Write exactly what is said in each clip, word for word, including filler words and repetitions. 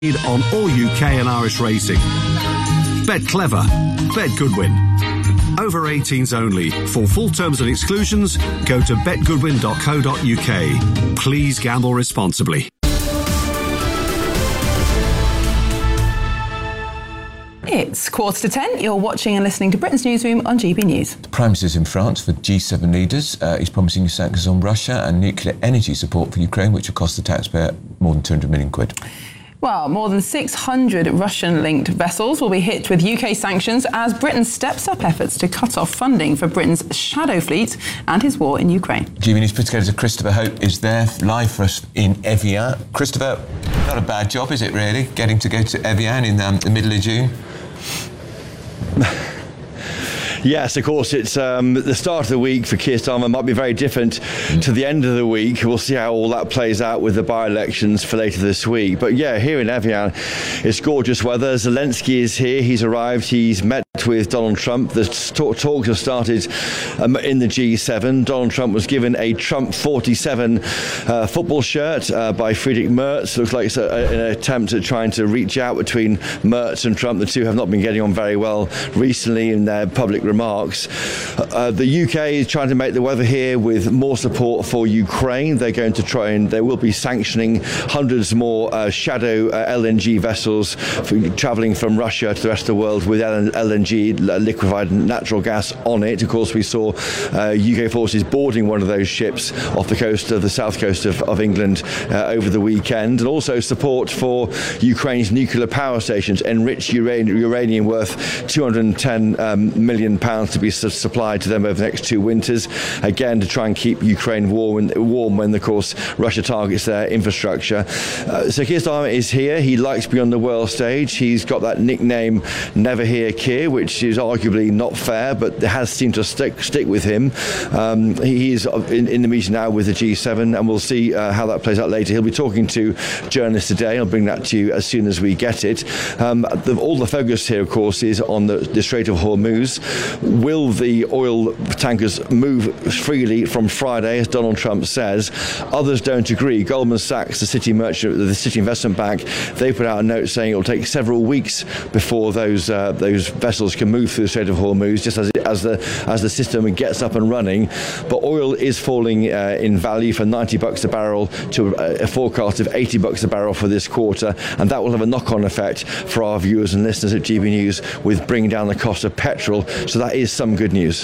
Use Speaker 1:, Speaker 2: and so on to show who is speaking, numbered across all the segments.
Speaker 1: on all U K and Irish racing. Bet clever. Bet Goodwin. Over eighteens only. For full terms and exclusions, go to bet goodwin dot co dot U K. Please gamble responsibly.
Speaker 2: It's quarter to ten. You're watching and listening to Britain's Newsroom on G B News.
Speaker 3: The Prime Minister's in France for G seven leaders. Uh, he's promising sanctions on Russia and nuclear energy support for Ukraine, which will cost the taxpayer more than two hundred million quid.
Speaker 2: Well, more than six hundred Russian-linked vessels will be hit with U K sanctions as Britain steps up efforts to cut off funding for Britain's shadow fleet and his war in Ukraine.
Speaker 3: G B News political editor Christopher Hope is there live for us in Evian. Christopher, not a bad job, is it really, getting to go to Evian in um, the middle of June?
Speaker 4: Yes, of course, it's um, the start of the week for Keir Starmer might be very different mm. to the end of the week. We'll see how all that plays out with the by-elections for later this week. But yeah, here in Evian, it's gorgeous weather. Zelensky is here. He's arrived. He's met with Donald Trump. The talk- talks have started um, in the G seven. Donald Trump was given a Trump forty-seven uh, football shirt uh, by Friedrich Merz. Looks like it's a, a, an attempt at trying to reach out between Merz and Trump. The two have not been getting on very well recently in their public remarks. Uh, the U K is trying to make the weather here with more support for Ukraine. They're going to try and they will be sanctioning hundreds more uh, shadow uh, L N G vessels for, travelling from Russia to the rest of the world with L N G liquefied natural gas on it. Of course, we saw uh, U K forces boarding one of those ships off the coast of the south coast of, of England uh, over the weekend, and also support for Ukraine's nuclear power stations, enriched uranium, uranium worth two hundred ten um, million pounds to be su- supplied to them over the next two winters, again to try and keep Ukraine warm, warm when, of course, Russia targets their infrastructure. Uh, so Keir Starmer is here. He likes to be on the world stage. He's got that nickname Never Hear Keir, which is arguably not fair, but it has seemed to stick stick with him. Um, he is in, in the meeting now with the G seven, and we'll see uh, how that plays out later. He'll be talking to journalists today. I'll bring that to you as soon as we get it. Um, the, all the focus here, of course, is on the, the Strait of Hormuz. Will the oil tankers move freely from Friday, as Donald Trump says? Others don't agree. Goldman Sachs, the city merchant, the City Investment Bank, they put out a note saying it will take several weeks before those uh, those vessels can move through the Strait of Hormuz, just as it, as the as the system gets up and running. But oil is falling uh, in value from ninety bucks a barrel to a, a forecast of eighty bucks a barrel for this quarter, and that will have a knock-on effect for our viewers and listeners at G B News with bringing down the cost of petrol. So that is some good news.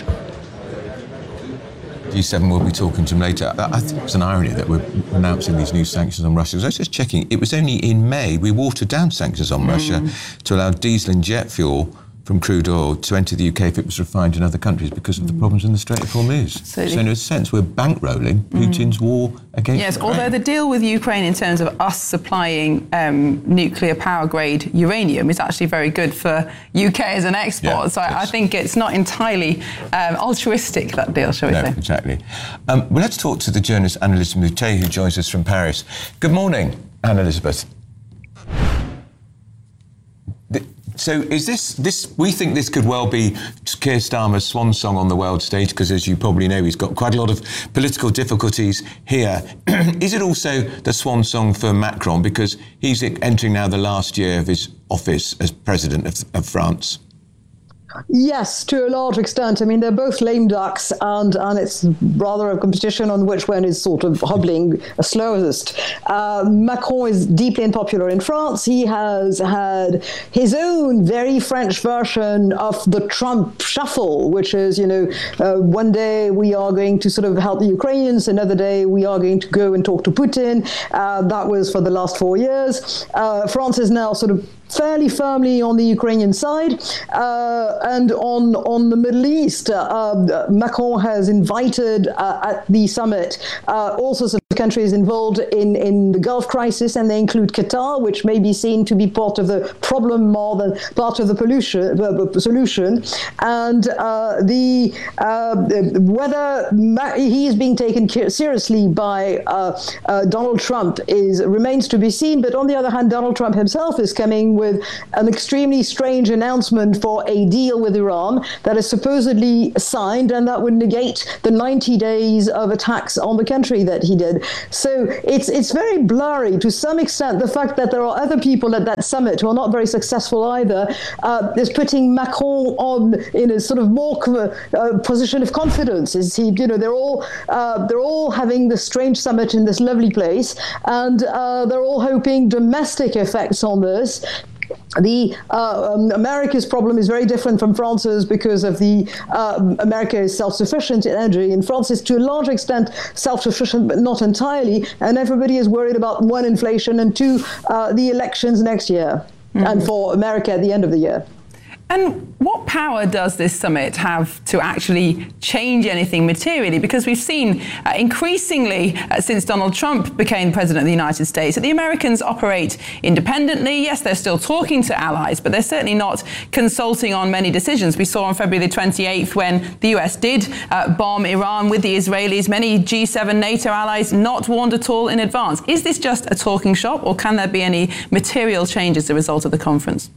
Speaker 3: G seven will be talking to him later. I think it's an irony that we're announcing these new sanctions on Russia. I was just checking, it was only in May we watered down sanctions on mm. Russia to allow diesel and jet fuel from crude oil to enter the U K if it was refined in other countries because of the problems in the Strait of Hormuz. Absolutely. So in a sense, we're bankrolling Putin's mm. war against
Speaker 2: Yes,
Speaker 3: Ukraine.
Speaker 2: Although the deal with Ukraine in terms of us supplying um, nuclear power-grade uranium is actually very good for U K as an export. Yeah, so I, I think it's not entirely um, altruistic, that deal, shall we
Speaker 3: no,
Speaker 2: say.
Speaker 3: exactly. Um, well, let's talk to the journalist Anne Elizabeth Moutet, who joins us from Paris. Good morning, Anne Elizabeth. So is this, this, we think this could well be Keir Starmer's swan song on the world stage, because as you probably know, he's got quite a lot of political difficulties here. Is it also the swan song for Macron, because he's entering now the last year of his office as president of, of France?
Speaker 5: Yes, to a large extent. I mean, they're both lame ducks, and, and it's rather a competition on which one is sort of hobbling slowest. Uh, Macron is deeply unpopular in France. He has had his own very French version of the Trump shuffle, which is, you know, uh, one day we are going to sort of help the Ukrainians, another day we are going to go and talk to Putin. Uh, that was for the last four years. Uh, France is now sort of fairly firmly on the Ukrainian side, uh, and on on the Middle East. Uh, Macron has invited uh, at the summit uh, all sorts of countries involved in, in the Gulf crisis, and they include Qatar, which may be seen to be part of the problem more than part of the pollution, uh, solution. And uh, the uh, whether Ma- he is being taken seriously by uh, uh, Donald Trump is remains to be seen. But on the other hand, Donald Trump himself is coming with an extremely strange announcement for a deal with Iran that is supposedly signed, and that would negate the ninety days of attacks on the country that he did. So it's it's very blurry to some extent. The fact that there are other people at that summit who are not very successful either uh, is putting Macron on in a sort of more uh, position of confidence. Is he, you know, they're all uh, they're all having this strange summit in this lovely place, and uh, they're all hoping domestic effects on this. The uh, um, America's problem is very different from France's because of the uh, America is self-sufficient in energy, and France is to a large extent self-sufficient, but not entirely. And everybody is worried about one, inflation, and two, uh, the elections next year, mm-hmm. and for America at the end of the year.
Speaker 2: And what power does this summit have to actually change anything materially? Because we've seen uh, increasingly uh, since Donald Trump became president of the United States that the Americans operate independently. Yes, they're still talking to allies, but they're certainly not consulting on many decisions. We saw on February the twenty-eighth when the U S did uh, bomb Iran with the Israelis, many G seven NATO allies not warned at all in advance. Is this just a talking shop, or can there be any material change as a result of the conference?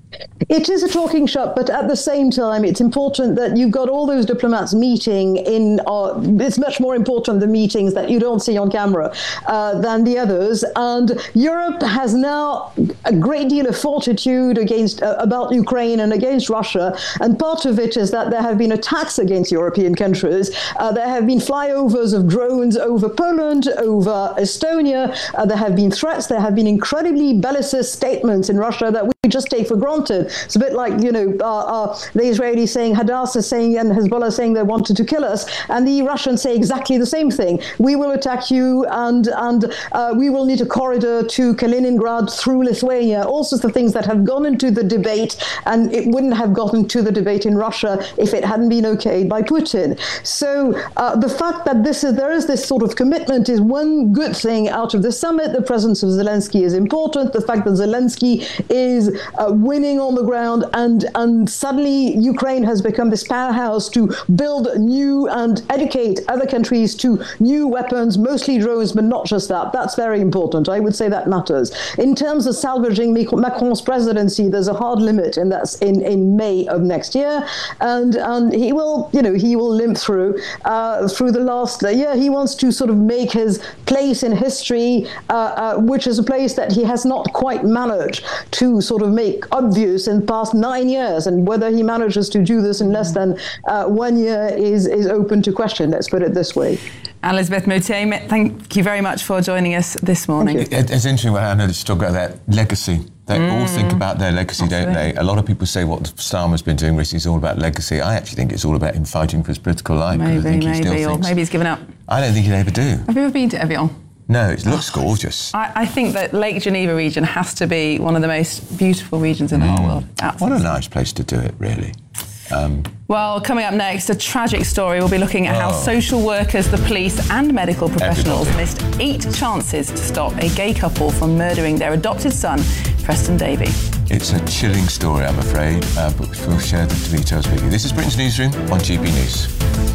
Speaker 5: It is a talking shop, but at the same time, it's important that you've got all those diplomats meeting in, uh, it's much more important, the meetings that you don't see on camera uh, than the others. And Europe has now a great deal of fortitude against uh, about Ukraine and against Russia. And part of it is that there have been attacks against European countries. Uh, there have been flyovers of drones over Poland, over Estonia. Uh, there have been threats. There have been incredibly bellicist statements in Russia that we just take for granted. It's a bit like, you know, uh, uh, the Israelis saying, Hadassah saying, and Hezbollah saying they wanted to kill us, and the Russians say exactly the same thing. We will attack you, and and uh, we will need a corridor to Kaliningrad through Lithuania. All sorts of things that have gone into the debate, and it wouldn't have gotten to the debate in Russia if it hadn't been okayed by Putin. So uh, the fact that this is there is this sort of commitment is one good thing out of the summit. The presence of Zelensky is important. The fact that Zelensky is uh, winning on the ground, and and suddenly Ukraine has become this powerhouse to build new and educate other countries to new weapons, mostly drones, but not just that. That's very important. I would say that matters. In terms of salvaging Macron's presidency, there's a hard limit, and that's in, in May of next year, and and he will, you know, he will limp through uh, through the last year. He wants to sort of make his place in history, uh, uh, which is a place that he has not quite managed to sort of make obvious in the past nine years, and whether he manages to do this in less than uh, one year is is open to question. Let's put it this way.
Speaker 2: Elisabeth Moutier, thank you very much for joining us this morning.
Speaker 3: It, it's interesting when Anna just talk about that legacy. They mm. all think about their legacy, Absolutely. don't they? A lot of people say what Starmer's been doing recently is all about legacy. I actually think it's all about him fighting for his political life.
Speaker 2: Maybe,
Speaker 3: I think he
Speaker 2: maybe,
Speaker 3: still
Speaker 2: or
Speaker 3: thinks,
Speaker 2: maybe he's given up.
Speaker 3: I don't think he'd ever do.
Speaker 2: Have you ever been to Evian?
Speaker 3: No, it looks oh, gorgeous.
Speaker 2: I, I think that Lake Geneva region has to be one of the most beautiful regions in the mm. whole world. Absolutely.
Speaker 3: What a nice place to do it, really. Um,
Speaker 2: well, coming up next, a tragic story. We'll be looking at
Speaker 3: oh.
Speaker 2: how social workers, the police and medical professionals
Speaker 3: Everybody.
Speaker 2: missed eight chances to stop a gay couple from murdering their adopted son, Preston Davey.
Speaker 3: It's a chilling story, I'm afraid, uh, but we'll share the details with you. This is Britain's Newsroom on G B News.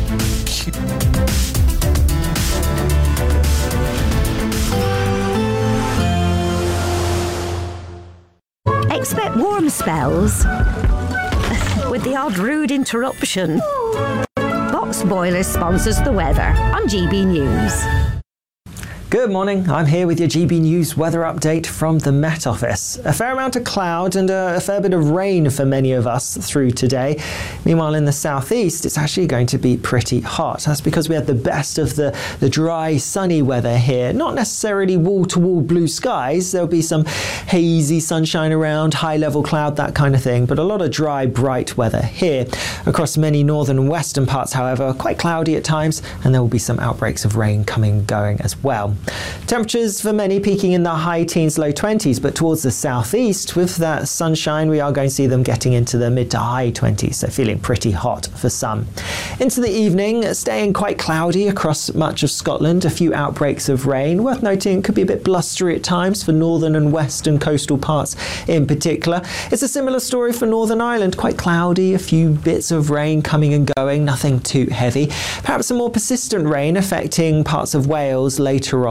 Speaker 6: Expect warm spells with the odd rude interruption. Box Boilers sponsors the weather on G B News.
Speaker 7: Good morning, I'm here with your G B News weather update from the Met Office. A fair amount of cloud and a, a fair bit of rain for many of us through today. Meanwhile, in the southeast, it's actually going to be pretty hot. That's because we have the best of the, the dry, sunny weather here. Not necessarily wall-to-wall blue skies. There'll be some hazy sunshine around, high-level cloud, that kind of thing, but a lot of dry, bright weather here. Across many northern and western parts, however, quite cloudy at times, and there will be some outbreaks of rain coming and going as well. Temperatures for many peaking in the high teens, low twenties, but towards the southeast, with that sunshine, we are going to see them getting into the mid to high twenties, so feeling pretty hot for some. Into the evening, staying quite cloudy across much of Scotland, a few outbreaks of rain. Worth noting, it could be a bit blustery at times for northern and western coastal parts in particular. It's a similar story for Northern Ireland, quite cloudy, a few bits of rain coming and going, nothing too heavy. Perhaps some more persistent rain affecting parts of Wales later on.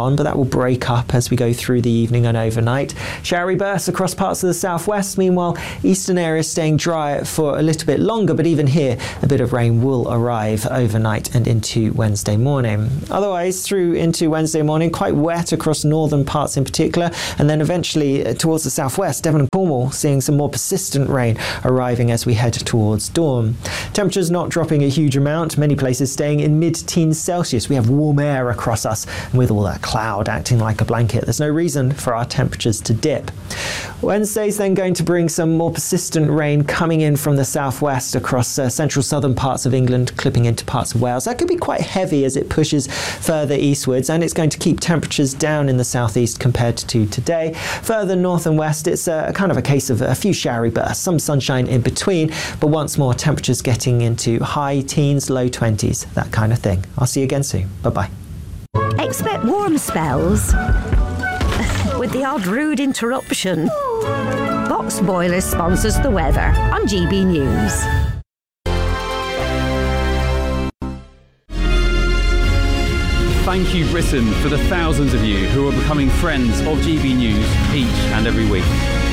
Speaker 7: on, but that will break up as we go through the evening and overnight. Showery bursts across parts of the southwest. Meanwhile, eastern areas staying dry for a little bit longer, but even here, a bit of rain will arrive overnight and into Wednesday morning. Otherwise, through into Wednesday morning, quite wet across northern parts in particular, and then eventually uh, towards the southwest, Devon and Cornwall seeing some more persistent rain arriving as we head towards dawn. Temperatures not dropping a huge amount, many places staying in mid-teens Celsius. We have warm air across us, and with all that cloud acting like a blanket, there's no reason for our temperatures to dip. Wednesday's then going to bring some more persistent rain coming in from the southwest across uh, central southern parts of England, clipping into parts of Wales. That could be quite heavy as it pushes further eastwards, and it's going to keep temperatures down in the southeast compared to today. Further north and west, it's a kind of a case of a few showery bursts, some sunshine in between, but once more temperatures getting into high teens, low twenties, that kind of thing. I'll see you again soon. Bye-bye.
Speaker 6: Expect warm spells with the odd rude interruption. Box Boilers sponsors the weather on G B News.
Speaker 8: Thank you, Britain, for the thousands of you who are becoming friends of G B News each and every week.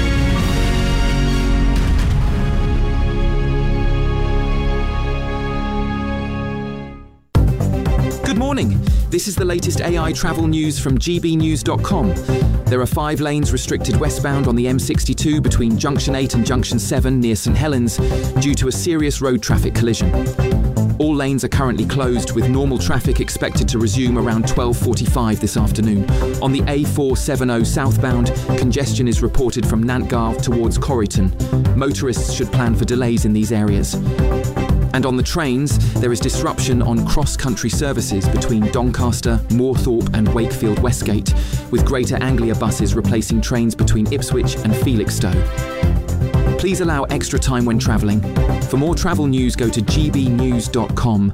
Speaker 9: Good morning. This is the latest A I travel news from G B news dot com. There are five lanes restricted westbound on the M sixty-two between Junction eight and Junction seven near St Helens due to a serious road traffic collision. All lanes are currently closed, with normal traffic expected to resume around twelve forty-five this afternoon. On the A four seventy southbound, congestion is reported from Nantgarw towards Corryton. Motorists should plan for delays in these areas. And on the trains, there is disruption on cross-country services between Doncaster, Moorthorpe and Wakefield Westgate, with Greater Anglia buses replacing trains between Ipswich and Felixstowe. Please allow extra time when travelling. For more travel news, go to G B news dot com.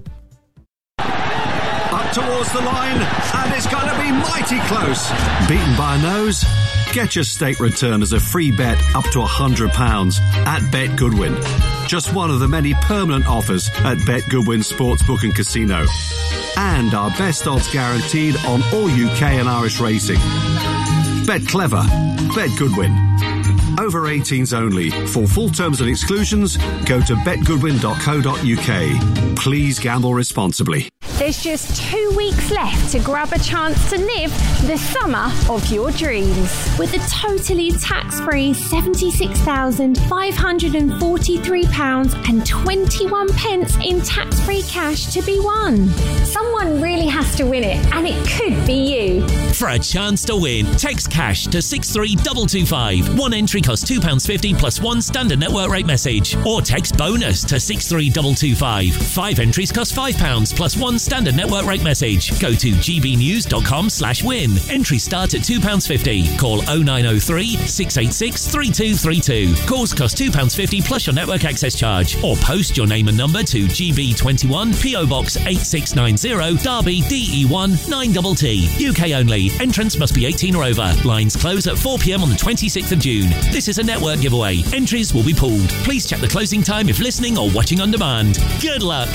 Speaker 1: Up towards the line, and it's going to be mighty close. Beaten by a nose? Get your stake return as a free bet up to one hundred pounds at Bet Goodwin. Just one of the many permanent offers at Bet Goodwin Sportsbook and Casino. And our best odds guaranteed on all U K and Irish racing. Bet clever. Bet Goodwin. Over eighteens only. For full terms and exclusions, go to bet goodwin dot co dot U K. Please gamble responsibly.
Speaker 10: There's just two weeks left to grab a chance to live the summer of your dreams. With a totally tax-free seventy-six thousand five hundred forty-three pounds and twenty-one pence in tax-free cash to be won. Someone really has to win it, and it could be you.
Speaker 11: For a chance to win, text cash to six three two two five. One entry costs two pounds fifty plus one standard network rate message. Or text bonus to six three two two five. Five entries cost five pounds plus one standard network rate message. Go to g b news dot com slash win. Entries start at two pounds fifty. Call oh nine oh three, six eight six, three two three two. Calls cost two pounds fifty plus your network access charge. Or post your name and number to G B twenty-one, P O Box eight six nine zero, Derby, D E one nine T T. U K only. Entrance must be eighteen or over. Lines close at four p m on the twenty-sixth of June. This is a network giveaway. Entries will be pooled. Please check the closing time if listening or watching on demand. Good luck.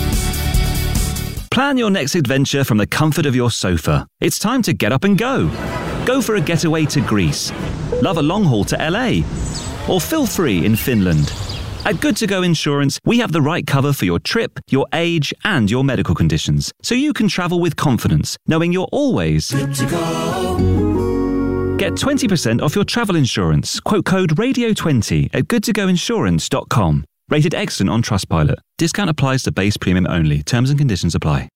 Speaker 12: Plan your next adventure from the comfort of your sofa. It's time to get up and go. Go for a getaway to Greece. Love a long haul to L A. Or feel free in Finland. At Good To Go Insurance, we have the right cover for your trip, your age, and your medical conditions, so you can travel with confidence, knowing you're always good to go. Get twenty percent off your travel insurance. Quote code radio twenty at good to go insurance dot com. Rated excellent on Trustpilot. Discount applies to base premium only. Terms and conditions apply.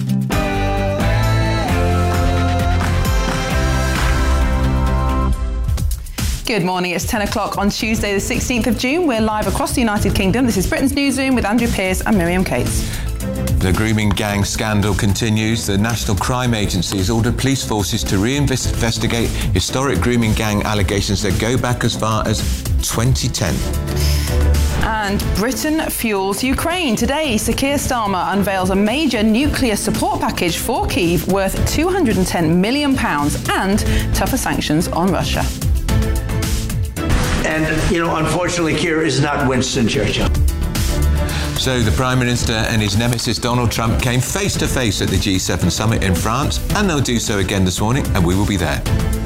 Speaker 2: Good morning, it's ten o'clock on Tuesday the sixteenth of June. We're live across the United Kingdom. This is Britain's Newsroom with Andrew Pearce and Miriam Cates.
Speaker 3: The grooming gang scandal continues. The National Crime Agency has ordered police forces to reinvestigate historic grooming gang allegations that go back as far as twenty ten.
Speaker 2: And Britain fuels Ukraine. Today, Sir Keir Starmer unveils a major nuclear support package for Kyiv worth two hundred ten million pounds and tougher sanctions on Russia.
Speaker 13: And, you know, unfortunately, Keir is not Winston Churchill.
Speaker 3: So the Prime Minister and his nemesis Donald Trump came face to face at the G seven summit in France, and they'll do so again this morning, and we will be there.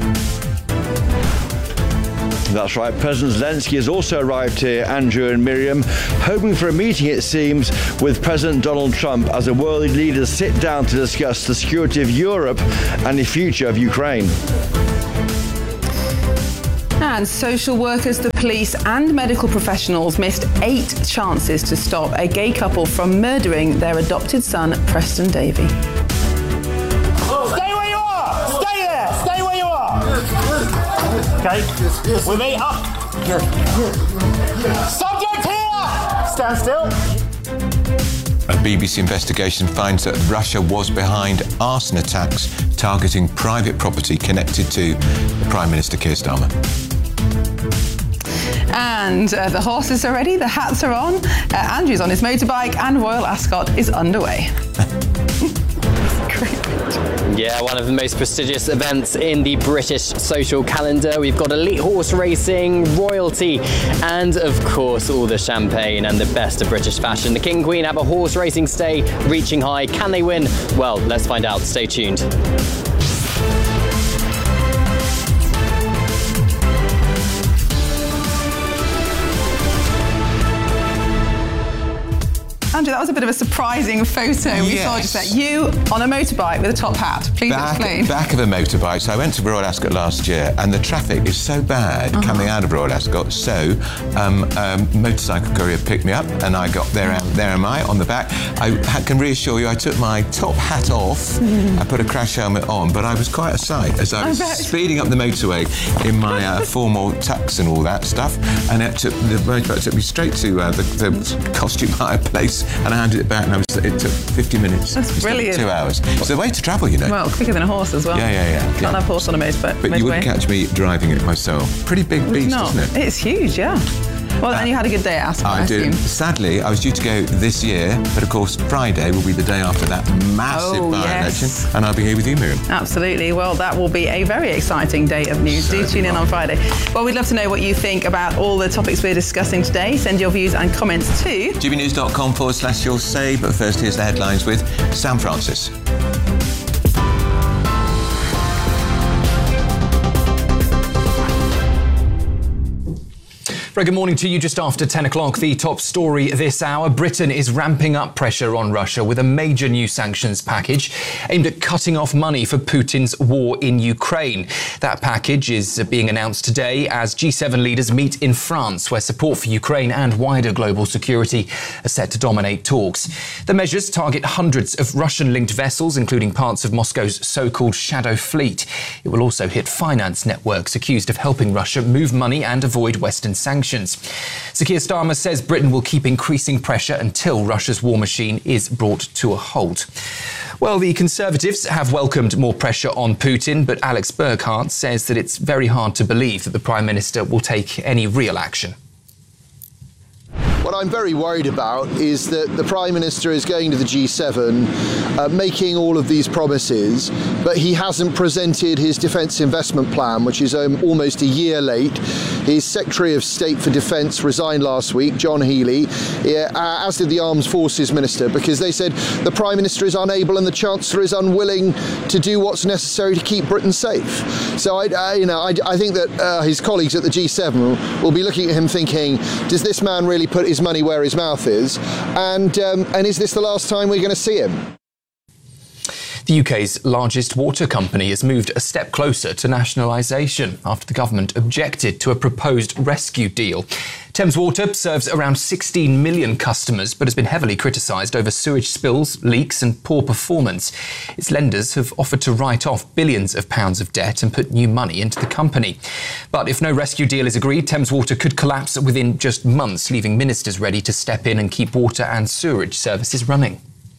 Speaker 4: That's right. President Zelensky has also arrived here, Andrew and Miriam, hoping for a meeting, it seems, with President Donald Trump as the world leaders sit down to discuss the security of Europe and the future of Ukraine.
Speaker 2: And social workers, the police and medical professionals missed eight chances to stop a gay couple from murdering their adopted son, Preston Davey.
Speaker 13: Stay where you are! Stay there! Stay where you are! Okay, with me up. Subject here! Stand still.
Speaker 3: A B B C investigation finds that Russia was behind arson attacks targeting private property connected to the Prime Minister Keir Starmer.
Speaker 2: And uh, the horses are ready, the hats are on, uh, Andrew's on his motorbike, and Royal Ascot is underway. Great.
Speaker 14: Yeah, one of the most prestigious events in the British social calendar. We've got elite horse racing, royalty, and of course all the champagne and the best of British fashion. The King and Queen have a horse racing stay reaching high. Can they win? Well, let's find out. Stay tuned.
Speaker 2: Andrew, that was a bit of a surprising photo we
Speaker 3: yes.
Speaker 2: saw just there. You on a motorbike with a top hat. Please
Speaker 3: back,
Speaker 2: explain.
Speaker 3: Back of a motorbike. So I went to Royal Ascot last year, and the traffic is so bad uh-huh. coming out of Royal Ascot. So um, um, motorcycle courier picked me up, and I got there. There am I on the back. I can reassure you, I took my top hat off. Mm. I put a crash helmet on, but I was quite a sight as I was I speeding up the motorway in my uh, formal tux and all that stuff. And it took the motorbike took me straight to uh, the, the costume hire place. And I handed it back, and I was, it took fifty minutes.
Speaker 2: That's brilliant.
Speaker 3: Two hours. It's the way to travel, you know.
Speaker 2: Well, quicker than a horse as well.
Speaker 3: Yeah, yeah, yeah.
Speaker 2: Can't
Speaker 3: yeah.
Speaker 2: have horse on a motorbike.
Speaker 3: But you wouldn't catch me driving it myself. Pretty big beast,
Speaker 2: no,
Speaker 3: isn't it?
Speaker 2: It's huge, yeah. Well, uh, and you had a good day at Ascot, I, I
Speaker 3: did.
Speaker 2: assume.
Speaker 3: Sadly, I was due to go this year, but of course, Friday will be the day after that massive
Speaker 2: oh,
Speaker 3: by-election,
Speaker 2: yes.
Speaker 3: and I'll be here with you, Miriam.
Speaker 2: Absolutely. Well, that will be a very exciting day of news. So Do tune in on Friday. Well, we'd love to know what you think about all the topics we're discussing today. Send your views and comments to
Speaker 3: gbnews.com forward slash you'll say. But first, here's the headlines with Sam Francis.
Speaker 15: Very good morning to you. Just after ten o'clock, the top story this hour. Britain is ramping up pressure on Russia with a major new sanctions package aimed at cutting off money for Putin's war in Ukraine. That package is being announced today as G seven leaders meet in France, where support for Ukraine and wider global security are set to dominate talks. The measures target hundreds of Russian-linked vessels, including parts of Moscow's so-called shadow fleet. It will also hit finance networks accused of helping Russia move money and avoid Western sanctions. Sir Keir Starmer says Britain will keep increasing pressure until Russia's war machine is brought to a halt. Well, the Conservatives have welcomed more pressure on Putin, but Alex Burkhardt says that it's very hard to believe that the Prime Minister will take any real action.
Speaker 16: What I'm very worried about is that the Prime Minister is going to the G seven, uh, making all of these promises, but he hasn't presented his defence investment plan, which is um, almost a year late. His Secretary of State for Defence resigned last week, John Healey, yeah, uh, as did the Armed Forces Minister, because they said the Prime Minister is unable and the Chancellor is unwilling to do what's necessary to keep Britain safe. So I, I you know, I, I think that uh, his colleagues at the G seven will, will be looking at him thinking, does this man really put his money where his mouth is, and um, and is this the last time we're going to see him?
Speaker 15: The U K's largest water company has moved a step closer to nationalisation after the government objected to a proposed rescue deal. Thames Water serves around sixteen million customers but has been heavily criticised over sewage spills, leaks and poor performance. Its lenders have offered to write off billions of pounds of debt and put new money into the company. But if no rescue deal is agreed, Thames Water could collapse within just months, leaving ministers ready to step in and keep water and sewerage services running.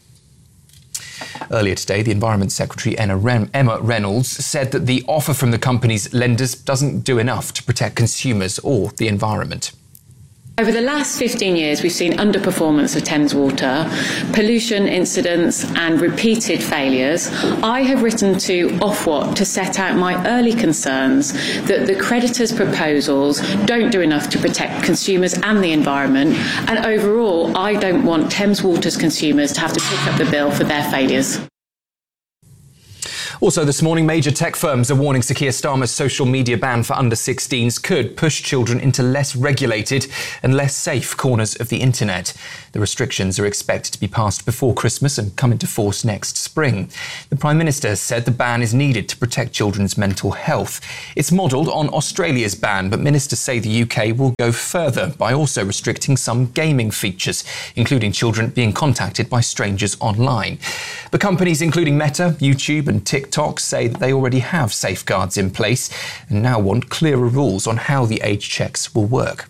Speaker 15: Earlier today, the Environment Secretary Emma Reynolds said that the offer from the company's lenders doesn't do enough to protect consumers or the environment.
Speaker 17: Over the last fifteen years, we've seen underperformance of Thames Water, pollution incidents and repeated failures. I have written to Ofwat to set out my early concerns that the creditors' proposals don't do enough to protect consumers and the environment, and overall, I don't want Thames Water's consumers to have to pick up the bill for their failures.
Speaker 15: Also this morning, major tech firms are warning Sir Keir Starmer's social media ban for under sixteens could push children into less regulated and less safe corners of the internet. The restrictions are expected to be passed before Christmas and come into force next spring. The Prime Minister has said the ban is needed to protect children's mental health. It's modelled on Australia's ban, but ministers say the U K will go further by also restricting some gaming features, including children being contacted by strangers online. But companies including Meta, YouTube and TikTok TikTok say that they already have safeguards in place and now want clearer rules on how the age checks will work.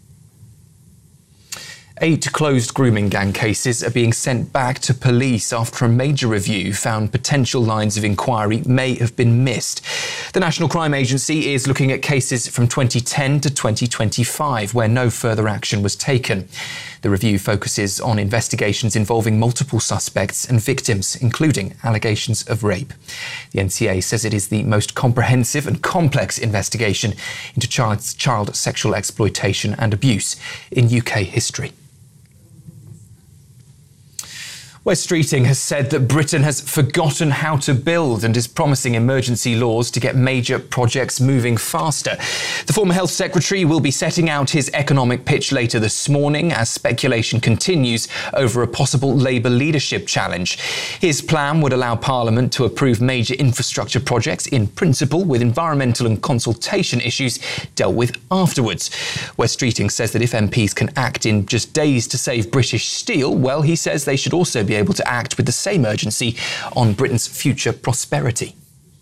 Speaker 15: Eight closed grooming gang cases are being sent back to police after a major review found potential lines of inquiry may have been missed. The National Crime Agency is looking at cases from twenty ten to twenty twenty-five where no further action was taken. The review focuses on investigations involving multiple suspects and victims, including allegations of rape. The N C A says it is the most comprehensive and complex investigation into child, child sexual exploitation and abuse in U K history. Wes Streeting has said that Britain has forgotten how to build and is promising emergency laws to get major projects moving faster. The former Health Secretary will be setting out his economic pitch later this morning as speculation continues over a possible Labour leadership challenge. His plan would allow Parliament to approve major infrastructure projects in principle, with environmental and consultation issues dealt with afterwards. Wes Streeting says that if M Ps can act in just days to save British steel, well, he says they should also be able to act with the same urgency on Britain's future prosperity.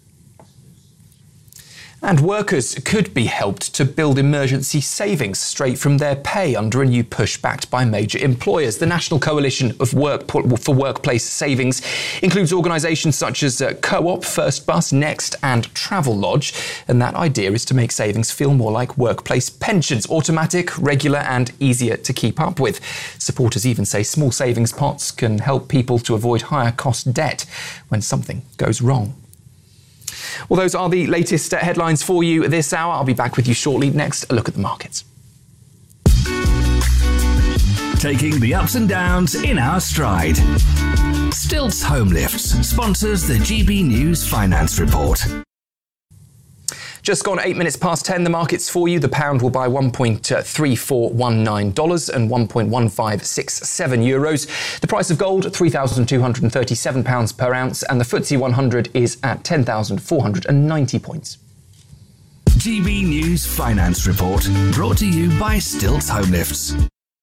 Speaker 15: And workers could be helped to build emergency savings straight from their pay under a new push backed by major employers. The National Coalition of Work for Workplace Savings includes organisations such as uh, Co-op, First Bus, Next and Travelodge. And that idea is to make savings feel more like workplace pensions, automatic, regular and easier to keep up with. Supporters even say small savings pots can help people to avoid higher cost debt when something goes wrong. Well, those are the latest headlines for you this hour. I'll be back with you shortly. Next, a look at the markets.
Speaker 11: Taking the ups and downs in our stride. Stilts Home Lifts sponsors the G B News Finance Report.
Speaker 15: Just gone eight minutes past ten, the markets for you. The pound will buy one point three four one nine dollars and one point one five six seven euros. The price of gold, three thousand two hundred thirty-seven pounds per ounce, and the F T S E one hundred is at ten thousand four hundred ninety points.
Speaker 11: G B News Finance Report, brought to you by Stilts Home Lifts.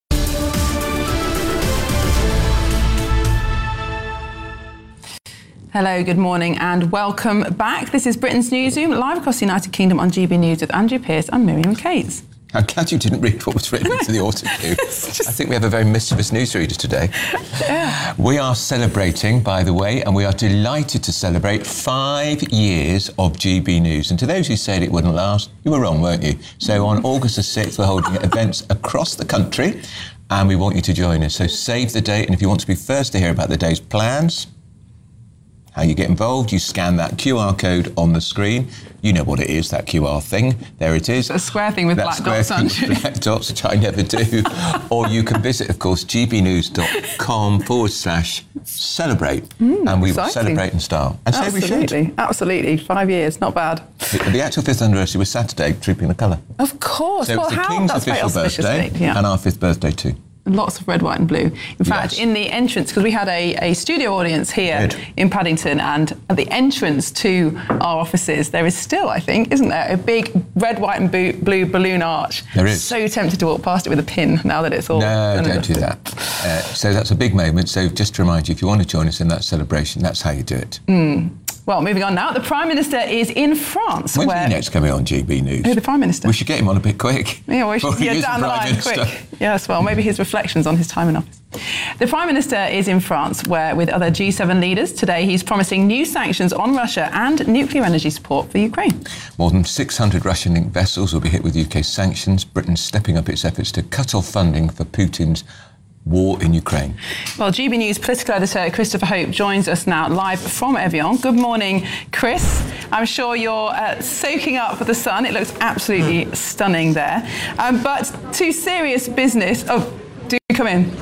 Speaker 2: Hello, good morning and welcome back. This is Britain's Newsroom, live across the United Kingdom on G B News with Andrew Pearce and Miriam Cates.
Speaker 3: I'm glad you didn't read what was written into the auto-cue. Just... I think we have a very mischievous newsreader today. Yeah. We are celebrating, by the way, and we are delighted to celebrate five years of G B News. And to those who said it wouldn't last, you were wrong, weren't you? So on August the sixth, we're holding events across the country, and we want you to join us. So save the date, and if you want to be first to hear about the day's plans, how you get involved, you scan that Q R code on the screen. You know what it is, that Q R thing. There it is.
Speaker 2: A square thing with
Speaker 3: that
Speaker 2: black
Speaker 3: square
Speaker 2: dots on
Speaker 3: thing with black dots, which I never do. Or you can visit, of course, gbnews.com forward slash celebrate. Mm, and we exciting. will celebrate in style. And so we should.
Speaker 2: Absolutely, absolutely. Five years, not bad.
Speaker 3: The, the actual fifth anniversary was Saturday, Trooping the Colour.
Speaker 2: Of course.
Speaker 3: So
Speaker 2: well,
Speaker 3: it's the
Speaker 2: how?
Speaker 3: King's
Speaker 2: That's
Speaker 3: official birthday
Speaker 2: date, yeah.
Speaker 3: and our fifth birthday too.
Speaker 2: Lots of red, white and blue. In fact, yes. in the entrance, because we had a, a studio audience here Good. in Paddington, and at the entrance to our offices, there is still, I think, isn't there, a big red, white and blue, blue balloon arch.
Speaker 3: There is.
Speaker 2: So tempted to walk past it with a pin now that it's all...
Speaker 3: No, don't do that. Uh, so that's a big moment. So just to remind you, if you want to join us in that celebration, that's how you do it.
Speaker 2: Mm. Well, moving on now, the Prime Minister is in France.
Speaker 3: When's
Speaker 2: where...
Speaker 3: he next coming on G B News?
Speaker 2: Who, the Prime Minister?
Speaker 3: We should get him on a bit quick.
Speaker 2: Yeah, we should get down the line quick. Yes, well, maybe his reflections on his time in office. The Prime Minister is in France, where with other G seven leaders today, he's promising new sanctions on Russia and nuclear energy support for Ukraine.
Speaker 3: More than six hundred Russian-linked vessels will be hit with U K sanctions. Britain's stepping up its efforts to cut off funding for Putin's war in Ukraine.
Speaker 2: Well, G B News political editor Christopher Hope joins us now live from Evian. Good morning, Chris. I'm sure you're uh, soaking up the sun. It looks absolutely stunning there. Um, but to serious business. Oh, do come in.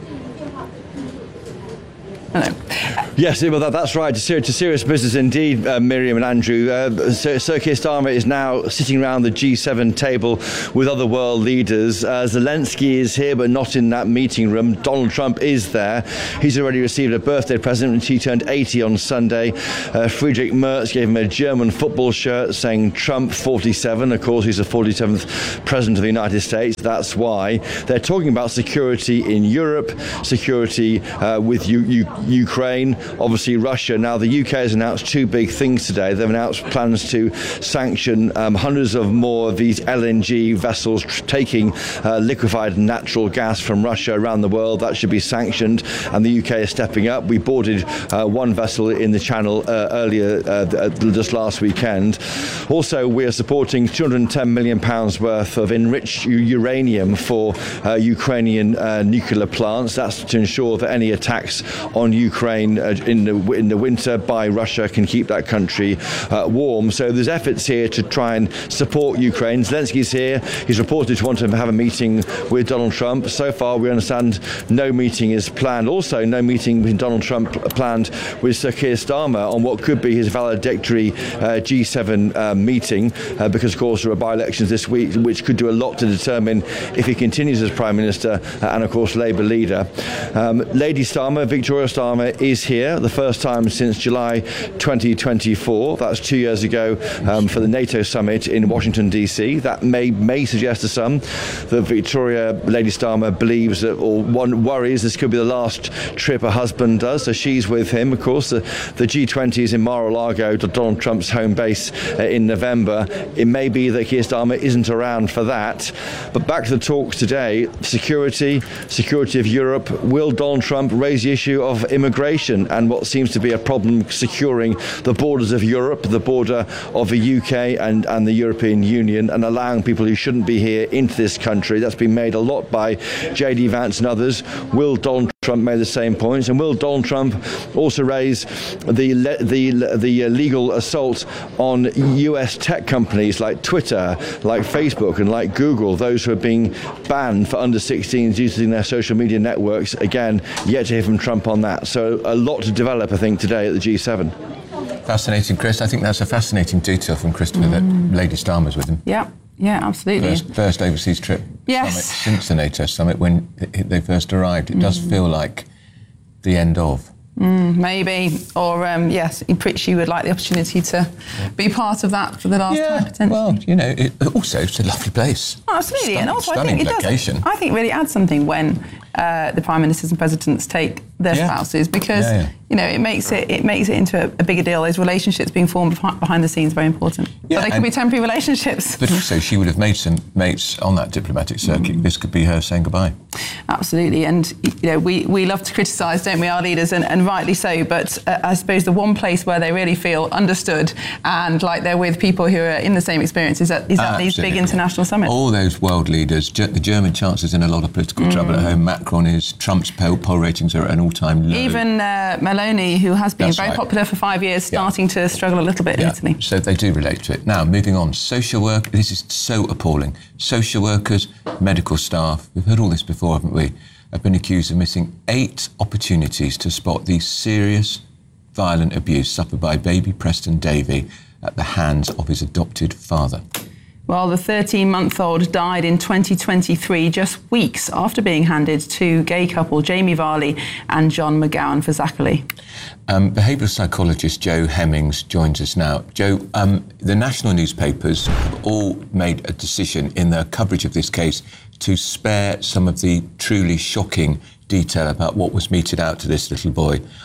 Speaker 2: Hello.
Speaker 4: Yes, well, that, that's right. To serious, to serious business indeed, uh, Miriam and Andrew. Uh, Sir, Sir Keir Starmer is now sitting around the G seven table with other world leaders. Uh, Zelensky is here, but not in that meeting room. Donald Trump is there. He's already received a birthday present, and he turned eighty on Sunday. Uh, Friedrich Merz gave him a German football shirt saying Trump forty-seven. Of course, he's the forty-seventh president of the United States. That's why they're talking about security in Europe, security uh, with U- U- Ukraine, obviously Russia. Now, the U K has announced two big things today. They've announced plans to sanction um, hundreds of more of these L N G vessels tr- taking uh, liquefied natural gas from Russia around the world. That should be sanctioned, and the U K is stepping up. We boarded uh, one vessel in the Channel uh, earlier, uh, just last weekend. Also, we are supporting two hundred ten million pounds worth of enriched u- uranium for uh, Ukrainian uh, nuclear plants. That's to ensure that any attacks on Ukraine uh, in the in the winter by Russia can keep that country uh, warm. So there's efforts here to try and support Ukraine. Zelensky's here. He's reported to want to have a meeting with Donald Trump. So far, we understand no meeting is planned. Also, no meeting with Donald Trump planned with Sir Keir Starmer on what could be his valedictory uh, G seven uh, meeting, uh, because, of course, there are by-elections this week, which could do a lot to determine if he continues as Prime Minister uh, and, of course, Labour leader. Um, Lady Starmer, Victoria Starmer, is here, the first time since July twenty twenty-four. That's two years ago um, for the NATO summit in Washington, D C. That may may suggest to some that Victoria, Lady Starmer, believes that, or one worries this could be the last trip her husband does. So she's with him. Of course, the, the G twenty is in Mar-a-Lago, Donald Trump's home base uh, in November. It may be that Keir Starmer isn't around for that. But back to the talks today, security, security of Europe. Will Donald Trump raise the issue of immigration and what seems to be a problem securing the borders of Europe, the border of the U K and, and the European Union, and allowing people who shouldn't be here into this country? That's been made a lot by J D Vance and others. Will Donald Trump make the same points? And will Donald Trump also raise the le- the the legal assault on U S tech companies like Twitter, like Facebook and like Google, those who are being banned for under sixteens using their social media networks? Again, yet to hear from Trump on that. So a lot to develop, I think, today at the G seven.
Speaker 3: Fascinating, Chris. I think that's a fascinating detail from Christopher, mm. that Lady Starmer's with him.
Speaker 2: Yeah, yeah, absolutely.
Speaker 3: First, first overseas trip
Speaker 2: yes.
Speaker 3: summit since the NATO summit when they first arrived. It mm. does feel like the end of.
Speaker 2: Mm, maybe, or um, yes, she would like the opportunity to be part of that for the last
Speaker 3: yeah,
Speaker 2: time, potentially.
Speaker 3: Well, you know, it, also it's a lovely place.
Speaker 2: Oh, absolutely,
Speaker 3: Stunning,
Speaker 2: and also I
Speaker 3: think
Speaker 2: think it
Speaker 3: location.
Speaker 2: does. I think really adds something when uh, the prime ministers and presidents take their
Speaker 3: yeah.
Speaker 2: spouses, because
Speaker 3: yeah, yeah.
Speaker 2: you know it makes it it makes it into a, a bigger deal. Those relationships being formed behind the scenes are very important.
Speaker 3: Yeah,
Speaker 2: but they could be temporary relationships.
Speaker 3: But also, she would have made some mates on that diplomatic circuit. Mm. This could be her saying goodbye.
Speaker 2: Absolutely, and you know we, we love to criticise, don't we, our leaders, and, and rightly so. But uh, I suppose the one place where they really feel understood and like they're with people who are in the same experience is at, is at these big international summits.
Speaker 3: All those world leaders, Ge- the German Chancellor's in a lot of political mm. trouble at home. Macron is. Trump's poll, poll ratings are at an all-time low.
Speaker 2: Even uh, Meloni, who has been
Speaker 3: That's
Speaker 2: very
Speaker 3: right.
Speaker 2: popular for five years, starting
Speaker 3: yeah.
Speaker 2: to struggle a little bit
Speaker 3: yeah.
Speaker 2: in Italy.
Speaker 3: So they do relate to it. Now, moving on. Social work. This is so appalling. Social workers, medical staff, we've heard all this before, haven't we, have been accused of missing eight opportunities to spot the serious, violent abuse suffered by baby Preston Davey at the hands of his adopted father.
Speaker 2: Well, the thirteen-month-old died in twenty twenty-three, just weeks after being handed to gay couple Jamie Varley and John McGowan for Zachary.
Speaker 3: Um, behavioural psychologist Joe Hemmings joins us now. Joe, um, the national newspapers have all made a decision in their coverage of this case to spare some of the truly shocking detail about what was meted out to this little boy.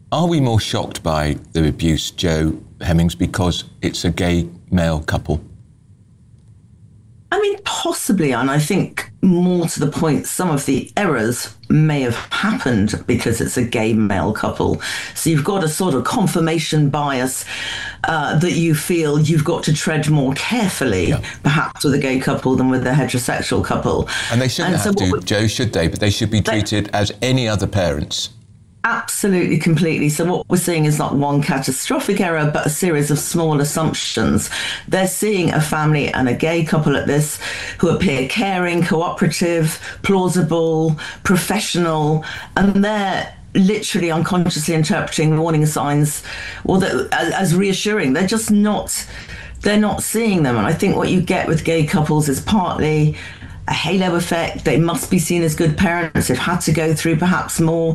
Speaker 3: Are we more shocked by the abuse, Joe Hemmings, because it's a gay male couple?
Speaker 18: I mean, possibly, and I think more to the point, some of the errors may have happened because it's a gay male couple. So you've got a sort of confirmation bias uh, that you feel you've got to tread more carefully, yeah. perhaps with a gay couple than with a heterosexual couple.
Speaker 3: And they shouldn't and have so to, we, Joe, should they? But they should be treated they, as any other parents.
Speaker 18: Absolutely, completely. So what we're seeing is not one catastrophic error, but a series of small assumptions. They're seeing a family and a gay couple at this who appear caring, cooperative, plausible, professional, and they're literally unconsciously interpreting warning signs or the, as, as reassuring. They're just not, they're not seeing them. And I think what you get with gay couples is partly a halo effect. They must be seen as good parents. They've had to go through perhaps more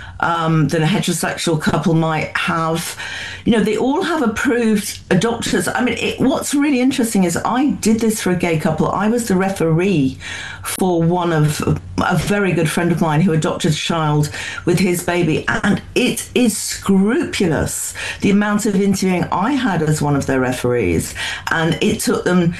Speaker 18: Um, than a heterosexual couple might have. You know, they all have approved adopters. I mean, it, what's really interesting is I did this for a gay couple. I was the referee for one of a very good friend of mine who adopted a child with his baby, and it is scrupulous, the amount of interviewing I had as one of their referees. And it took them,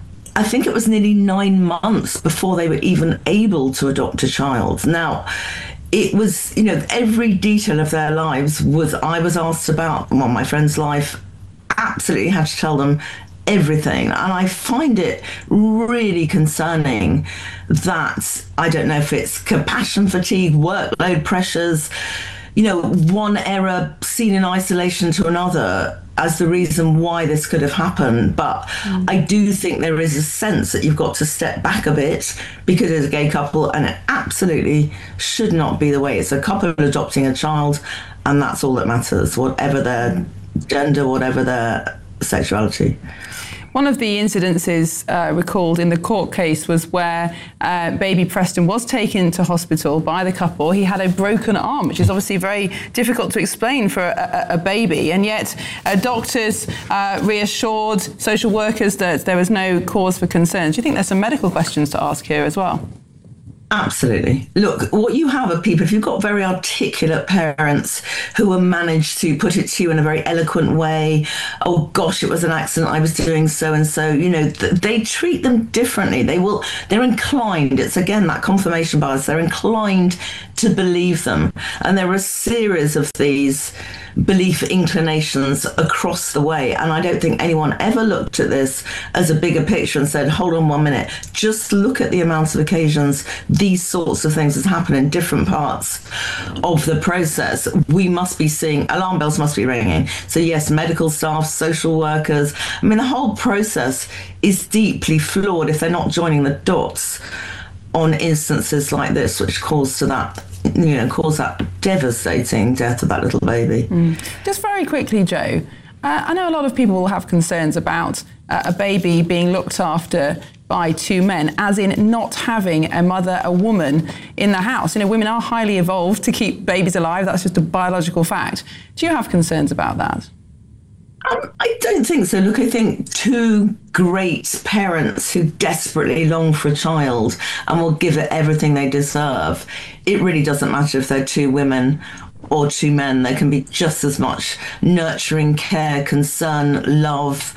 Speaker 18: I think it was nearly nine months before they were even able to adopt a child. Now, it was, you know, every detail of their lives was, I was asked about, well, my friend's life, absolutely had to tell them everything. And I find it really concerning that, I don't know if it's compassion fatigue, workload pressures, you know, one error seen in isolation to another as the reason why this could have happened. But mm. I do think there is a sense that you've got to step back a bit because it's a gay couple, and it absolutely should not be the way. It's a couple adopting a child, and that's all that matters, whatever their gender, whatever their sexuality.
Speaker 2: One of the incidences uh, recalled in the court case was where uh, baby Preston was taken to hospital by the couple. He had a broken arm, which is obviously very difficult to explain for a, a, a baby, and yet uh, doctors uh, reassured social workers that there was no cause for concern. Do you think there's some medical questions to ask here as well?
Speaker 18: Absolutely. Look, what you have are people, if you've got very articulate parents who have managed to put it to you in a very eloquent way, oh gosh, it was an accident, I was doing so and so, you know, th- they treat them differently. They will, they're inclined, it's again that confirmation bias, they're inclined to believe them. And there are a series of these belief inclinations across the way. And I don't think anyone ever looked at this as a bigger picture and said, hold on one minute, just look at the amount of occasions these sorts of things has happened in different parts of the process. We must be seeing, alarm bells must be ringing. So yes, medical staff, social workers, I mean, the whole process is deeply flawed if they're not joining the dots on instances like this, which caused to that, you know, caused that devastating death of that little baby.
Speaker 2: Mm. Just very quickly, Joe, uh, I know a lot of people will have concerns about uh, a baby being looked after by two men, as in not having a mother, a woman in the house. You know, women are highly evolved to keep babies alive. That's just a biological fact. Do you have concerns about that?
Speaker 18: Um, I don't think so. Look, I think two great parents who desperately long for a child and will give it everything they deserve. It really doesn't matter if they're two women or two men. There can be just as much nurturing, care, concern, love,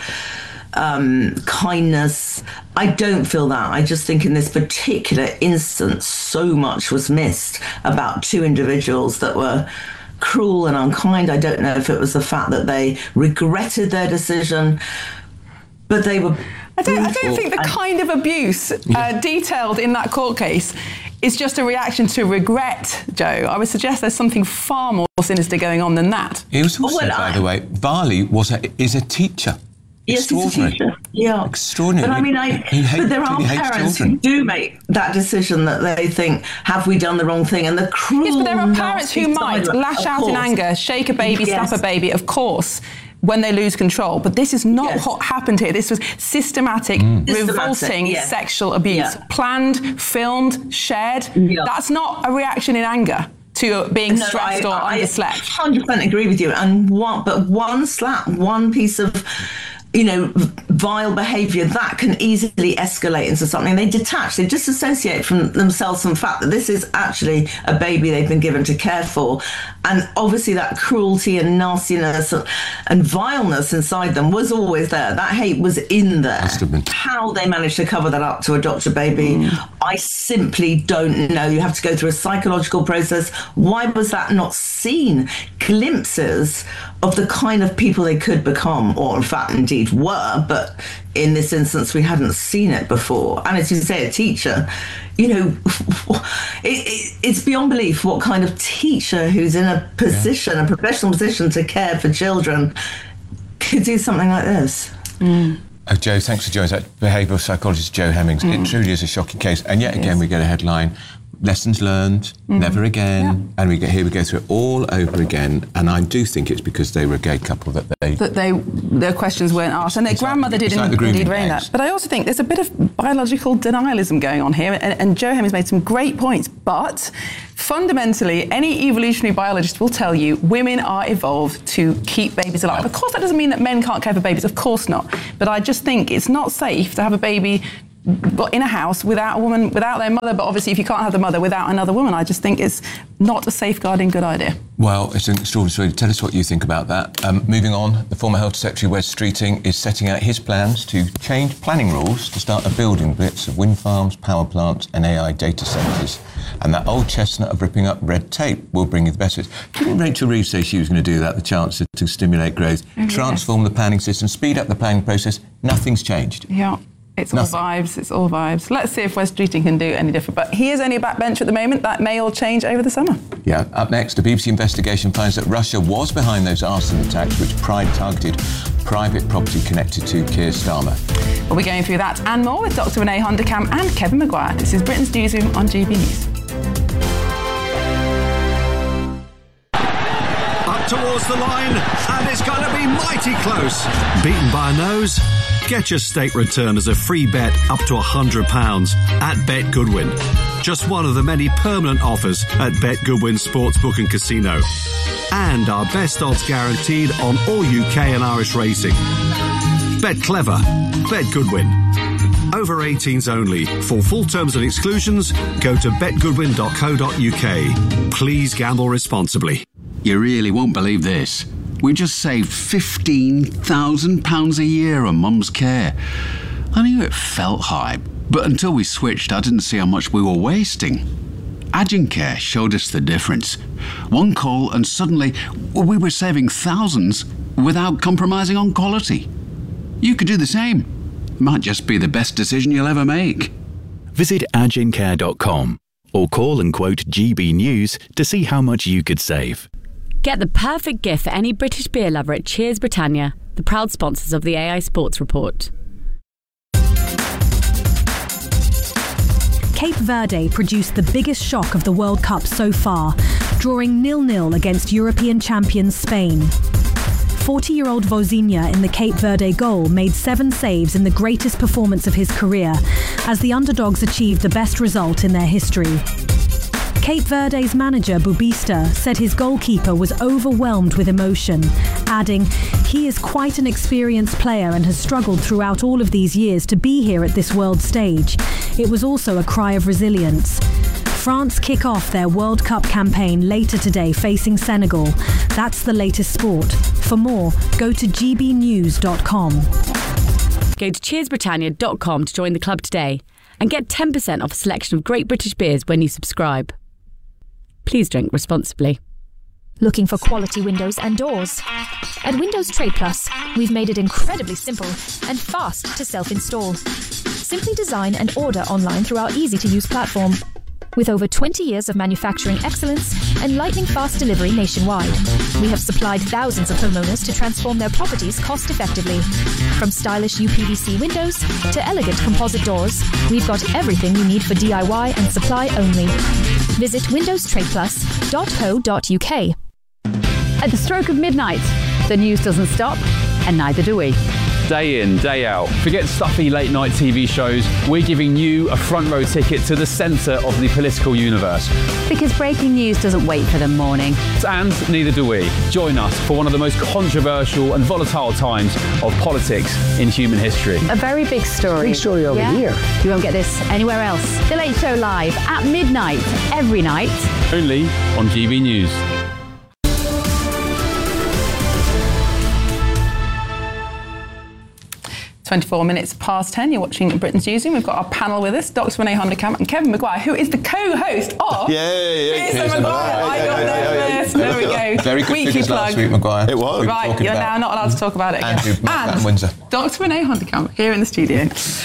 Speaker 18: um, kindness. I don't feel that. I just think in this particular instance, so much was missed about two individuals that were cruel and unkind. I don't know if it was the fact that they regretted their decision, but they were
Speaker 2: I don't, I don't think the kind of abuse uh, detailed in that court case is just a reaction to regret, Joe. I would suggest there's something far more sinister going on than that.
Speaker 3: It was also,
Speaker 18: well,
Speaker 3: by
Speaker 18: I,
Speaker 3: the way, Varley was a, is a teacher.
Speaker 18: Yes, he's a teacher. Yeah,
Speaker 3: extraordinary.
Speaker 18: But I mean, I,
Speaker 3: hate,
Speaker 18: but there are parents who do make that decision that they think, have we done the wrong thing? And the cruel.
Speaker 2: Yes, but there are parents who might lash out in anger, shake a baby,
Speaker 18: yes.
Speaker 2: slap a baby, of course, when they lose control. But this is not
Speaker 18: yes.
Speaker 2: what happened here. This was systematic,
Speaker 18: mm.
Speaker 2: revolting
Speaker 18: systematic, yeah.
Speaker 2: sexual abuse.
Speaker 18: Yeah.
Speaker 2: Planned, filmed, shared.
Speaker 18: Yeah.
Speaker 2: That's not a reaction in anger to being
Speaker 18: no,
Speaker 2: stressed
Speaker 18: I,
Speaker 2: or
Speaker 18: I
Speaker 2: underslept.
Speaker 18: one hundred percent agree with you. And one, but one slap, one piece of you know, vile behaviour, that can easily escalate into something. They detach, they disassociate from themselves from the fact that this is actually a baby they've been given to care for. And obviously that cruelty and nastiness and vileness inside them was always there. That hate was in there. How they managed to cover that up to adopt a baby, mm. I simply don't know. You have to go through a psychological process. Why was that not seen? Glimpses of the kind of people they could become, or in fact indeed were, but in this instance we hadn't seen it before. And as you say, a teacher, you know, it, it, it's beyond belief what kind of teacher who's in a position, yeah. a professional position to care for children could do something like this.
Speaker 2: Mm.
Speaker 3: Oh, Jo, thanks for joining us. Behavioural psychologist Jo Hemmings. Mm. It truly is a shocking case. And yet again, we get a headline, lessons learned, mm-hmm. never again. Yeah. And we get here, we go through it all over again. And I do think it's because they were a gay couple that they...
Speaker 2: That they, their questions weren't asked. And their grandmother
Speaker 3: like,
Speaker 2: did
Speaker 3: like
Speaker 2: indeed rain that. But I also think there's a bit of biological denialism going on here. And, and Jo Hemmings made some great points. But fundamentally, any evolutionary biologist will tell you women are evolved to keep babies alive. Of course, that doesn't mean that men can't care for babies. Of course not. But I just think it's not safe to have a baby in a house without a woman, without their mother, but obviously if you can't have the mother without another woman, I just think it's not a safeguarding good idea.
Speaker 3: Well, it's an extraordinary story. Tell us what you think about that. Um, moving on, the former Health Secretary, Wes Streeting, is setting out his plans to change planning rules to start a building blitz of wind farms, power plants and A I data centres. And that old chestnut of ripping up red tape will bring you the best of it. Didn't Rachel Reeves say she was going to do that, the Chancellor, to stimulate growth, oh, transform yes. the planning system, speed up the planning process? Nothing's changed.
Speaker 2: Yeah. It's Nothing. all vibes, it's all vibes. Let's see if Wes Streeting can do any different. But he is only a backbencher at the moment. That may all change over the summer.
Speaker 3: Yeah, up next, a B B C investigation finds that Russia was behind those arson attacks which Pride targeted private property connected to Keir Starmer.
Speaker 2: We'll be going through that and more with Doctor Renee Honderkamp and Kevin Maguire. This is Britain's Newsroom on G B News.
Speaker 1: Up towards the line, and it's going to be mighty close. Beaten by a nose? Get your state return as a free bet up to one hundred pounds at Bet Goodwin. Just one of the many permanent offers at Bet Goodwin Sportsbook and Casino. And our best odds guaranteed on all U K and Irish racing. Bet clever. Bet Goodwin. Over eighteens only. For full terms and exclusions, go to bet goodwin dot co dot uk. Please gamble responsibly.
Speaker 19: You really won't believe this. We just saved fifteen thousand pounds a year on Mum's care. I knew it felt high, but until we switched, I didn't see how much we were wasting. Agencare showed us the difference. One call and suddenly we were saving thousands without compromising on quality. You could do the same. Might just be the best decision you'll ever make.
Speaker 20: Visit agencare dot com or call and quote G B News to see how much you could save.
Speaker 21: Get the perfect gift for any British beer lover at Cheers Britannia, the proud sponsors of the A I Sports Report.
Speaker 22: Cape Verde produced the biggest shock of the World Cup so far, drawing nil nil against European champions Spain. forty-year-old Vozinha in the Cape Verde goal made seven saves in the greatest performance of his career, as the underdogs achieved the best result in their history. Cape Verde's manager, Bubista, said his goalkeeper was overwhelmed with emotion, adding, "He is quite an experienced player and has struggled throughout all of these years to be here at this world stage. It was also a cry of resilience." France kick off their World Cup campaign later today facing Senegal. That's the latest sport. For more, go to g b news dot com.
Speaker 21: Go to cheers britannia dot com to join the club today and get ten percent off a selection of great British beers when you subscribe. Please drink responsibly.
Speaker 23: Looking for quality windows and doors? At Windows Trade Plus, we've made it incredibly simple and fast to self-install. Simply design and order online through our easy-to-use platform. With over twenty years of manufacturing excellence and lightning-fast delivery nationwide, we have supplied thousands of homeowners to transform their properties cost-effectively. From stylish U P V C windows to elegant composite doors, we've got everything you need for D I Y and supply only. Visit windows trade plus dot co dot uk.
Speaker 21: At the stroke of midnight, the news doesn't stop, and neither do we.
Speaker 8: day in, day out. Forget stuffy late night T V shows. We're giving you a front row ticket to the centre of the political universe.
Speaker 21: Because breaking news doesn't wait for the morning.
Speaker 8: And neither do we. Join us for one of the most controversial and volatile times of politics in human history.
Speaker 21: A very big story.
Speaker 5: Big story over
Speaker 21: yeah?
Speaker 5: here.
Speaker 21: You won't get this anywhere else. The Late Show live at midnight every night.
Speaker 8: Only on G B News.
Speaker 2: twenty-four minutes past ten, you're watching Britain's Newsroom. We've got our panel with us, Doctor Renee Honderkamp and Kevin Maguire, who is the co-host of
Speaker 3: yeah, yeah,
Speaker 2: Pearson Maguire. I got nervous. There we go.
Speaker 3: Very good
Speaker 2: Weekly
Speaker 3: figures
Speaker 2: plug.
Speaker 3: last week, Maguire.
Speaker 2: It was. Right, you're now not allowed to talk about it again.
Speaker 3: Andrew
Speaker 2: and
Speaker 3: Windsor.
Speaker 2: Doctor Renee Honderkamp here in the studio.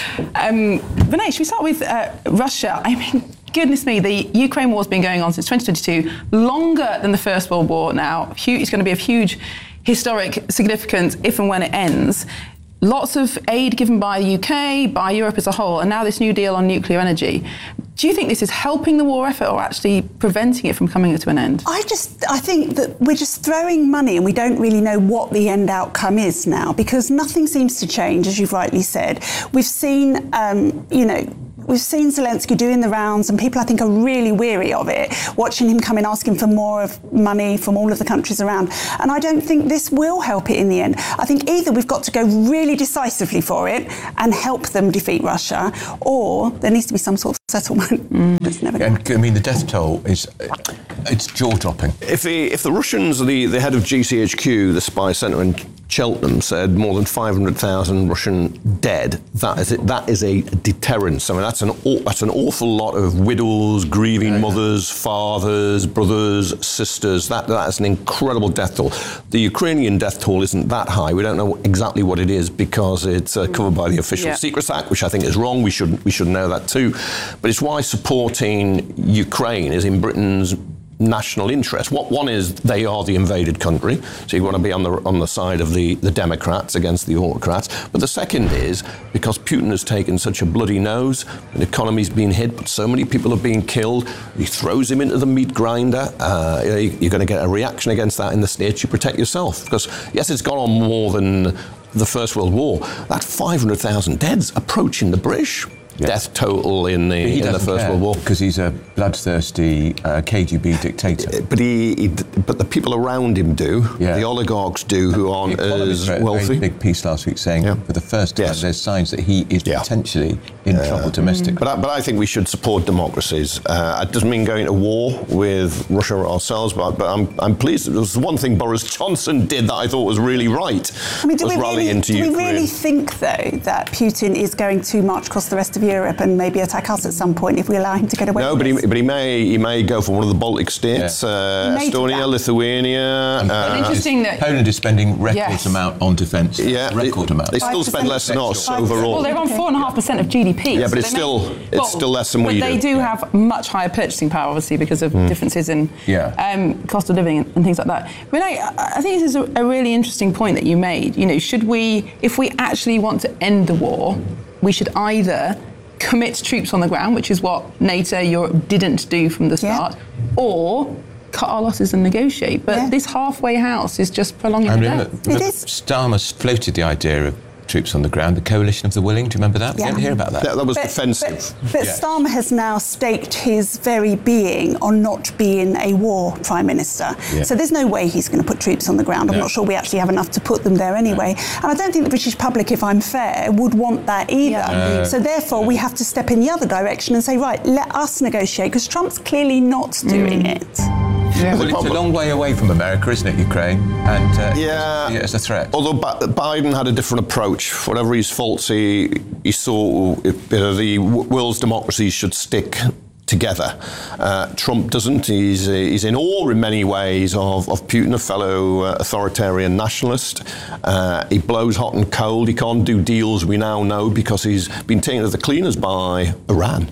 Speaker 2: Um, Renee, should we start with uh, Russia? I mean, goodness me, the Ukraine war's been going on since twenty twenty-two, longer than the First World War now. It's going to be of huge historic significance if and when it ends. Lots of aid given by the U K, by Europe as a whole, and now this new deal on nuclear energy. Do you think this is helping the war effort or actually preventing it from coming to an end?
Speaker 6: I just, I think that we're just throwing money and we don't really know what the end outcome is now, because nothing seems to change, as you've rightly said. We've seen, um, you know, we've seen Zelensky doing the rounds, and people, I think, are really weary of it, watching him come in asking for more of money from all of the countries around. And I don't think this will help it in the end. I think either we've got to go really decisively for it and help them defeat Russia, or there needs to be some sort of settlement. Mm. That's never going to
Speaker 3: I mean, the death toll is, it's jaw-dropping.
Speaker 7: If the, if the Russians, the, the head of G C H Q, the spy centre in Cheltenham, said more than five hundred thousand Russian dead, that is, it, that is a deterrence. I mean, that's an, that's an awful lot of widows, grieving yeah. mothers, fathers, brothers, sisters. That, that is an incredible death toll. The Ukrainian death toll isn't that high. We don't know exactly what it is because it's uh, covered by the Official yeah. Secrets Act, which I think is wrong. We should, we should know that too. But it's why supporting Ukraine is in Britain's national interest. What one is, they are the invaded country, so you want to be on the on the side of the, the Democrats against the autocrats. But the second is because Putin has taken such a bloody nose, the economy's been hit, but so many people are being killed. He throws him into the meat grinder. Uh, you're going to get a reaction against that in the States. You protect yourself because yes, it's gone on more than the First World War. That five hundred thousand deads approaching the British. Yeah. Death total in the, in the First World War
Speaker 3: because he's a bloodthirsty uh, K G B dictator.
Speaker 7: But he, he, but the people around him do. Yeah. The oligarchs do, who aren't as wealthy.
Speaker 3: Very big piece last week saying yeah. for the first time yes. there's signs that he is yeah. potentially in yeah. trouble domestically.
Speaker 7: Mm. But, I, but I think we should support democracies. Uh, it doesn't mean going to war with Russia ourselves, but, but I'm, I'm pleased. There was one thing Boris Johnson did that I thought was really right.
Speaker 6: I mean, do, we really,
Speaker 7: into
Speaker 6: do we
Speaker 7: Ukraine.
Speaker 6: really think, though, that Putin is going to march across the rest of Europe and maybe attack us at some point if we allow him to get away
Speaker 7: no,
Speaker 6: with
Speaker 7: but
Speaker 6: this?
Speaker 7: he, but he may he may go for one of the Baltic states, yeah. uh, Estonia, Lithuania.
Speaker 2: Uh, interesting that
Speaker 3: Poland is spending record
Speaker 2: yes.
Speaker 3: amount on defence.
Speaker 7: Yeah,
Speaker 3: record
Speaker 7: it,
Speaker 3: amount.
Speaker 7: They still spend less than us overall.
Speaker 2: Well, they're on four and a half percent of G D P.
Speaker 7: Yeah, but
Speaker 2: so
Speaker 7: it's still
Speaker 2: make,
Speaker 7: it's
Speaker 2: well,
Speaker 7: still less than we do.
Speaker 2: But they do yeah. have much higher purchasing power, obviously, because of mm. differences in
Speaker 3: yeah.
Speaker 2: um, cost of living and, and things like that. Renee, I think this is a, a really interesting point that you made. You know, should we, if we actually want to end the war, we should either commit troops on the ground, which is what NATO, Europe didn't do from the start, yeah. or cut our losses and negotiate. But yeah. this halfway house is just prolonging
Speaker 3: I
Speaker 2: the
Speaker 3: mean,
Speaker 2: death.
Speaker 3: It is. Starmer floated the idea of troops on the ground, the coalition of the willing. Do you remember that?
Speaker 6: Yeah.
Speaker 3: We didn't hear about that.
Speaker 7: That, that was
Speaker 6: but,
Speaker 7: defensive.
Speaker 6: But, but
Speaker 3: yes.
Speaker 6: Starmer has now staked his very being on not being a war prime minister. Yeah. So there's no way he's going to put troops on the ground. I'm
Speaker 3: no.
Speaker 6: not sure we actually have enough to put them there anyway. No. And I don't think the British public, if I'm fair, would want that either. Yeah. Uh, so therefore, yeah. we have to step in the other direction and say, right, let us negotiate, because Trump's clearly not doing mm. it.
Speaker 3: Yeah, well, it's a long way away from America, isn't it, Ukraine? And uh,
Speaker 7: yeah,
Speaker 3: it's a threat.
Speaker 7: Although Biden had a different approach. Whatever his faults, he, he saw if, uh, the world's democracies should stick together. Uh, Trump doesn't. He's, uh, he's in awe in many ways of, of Putin, a fellow uh, authoritarian nationalist. Uh, he blows hot and cold. He can't do deals, we now know, because he's been taken to the cleaners by Iran.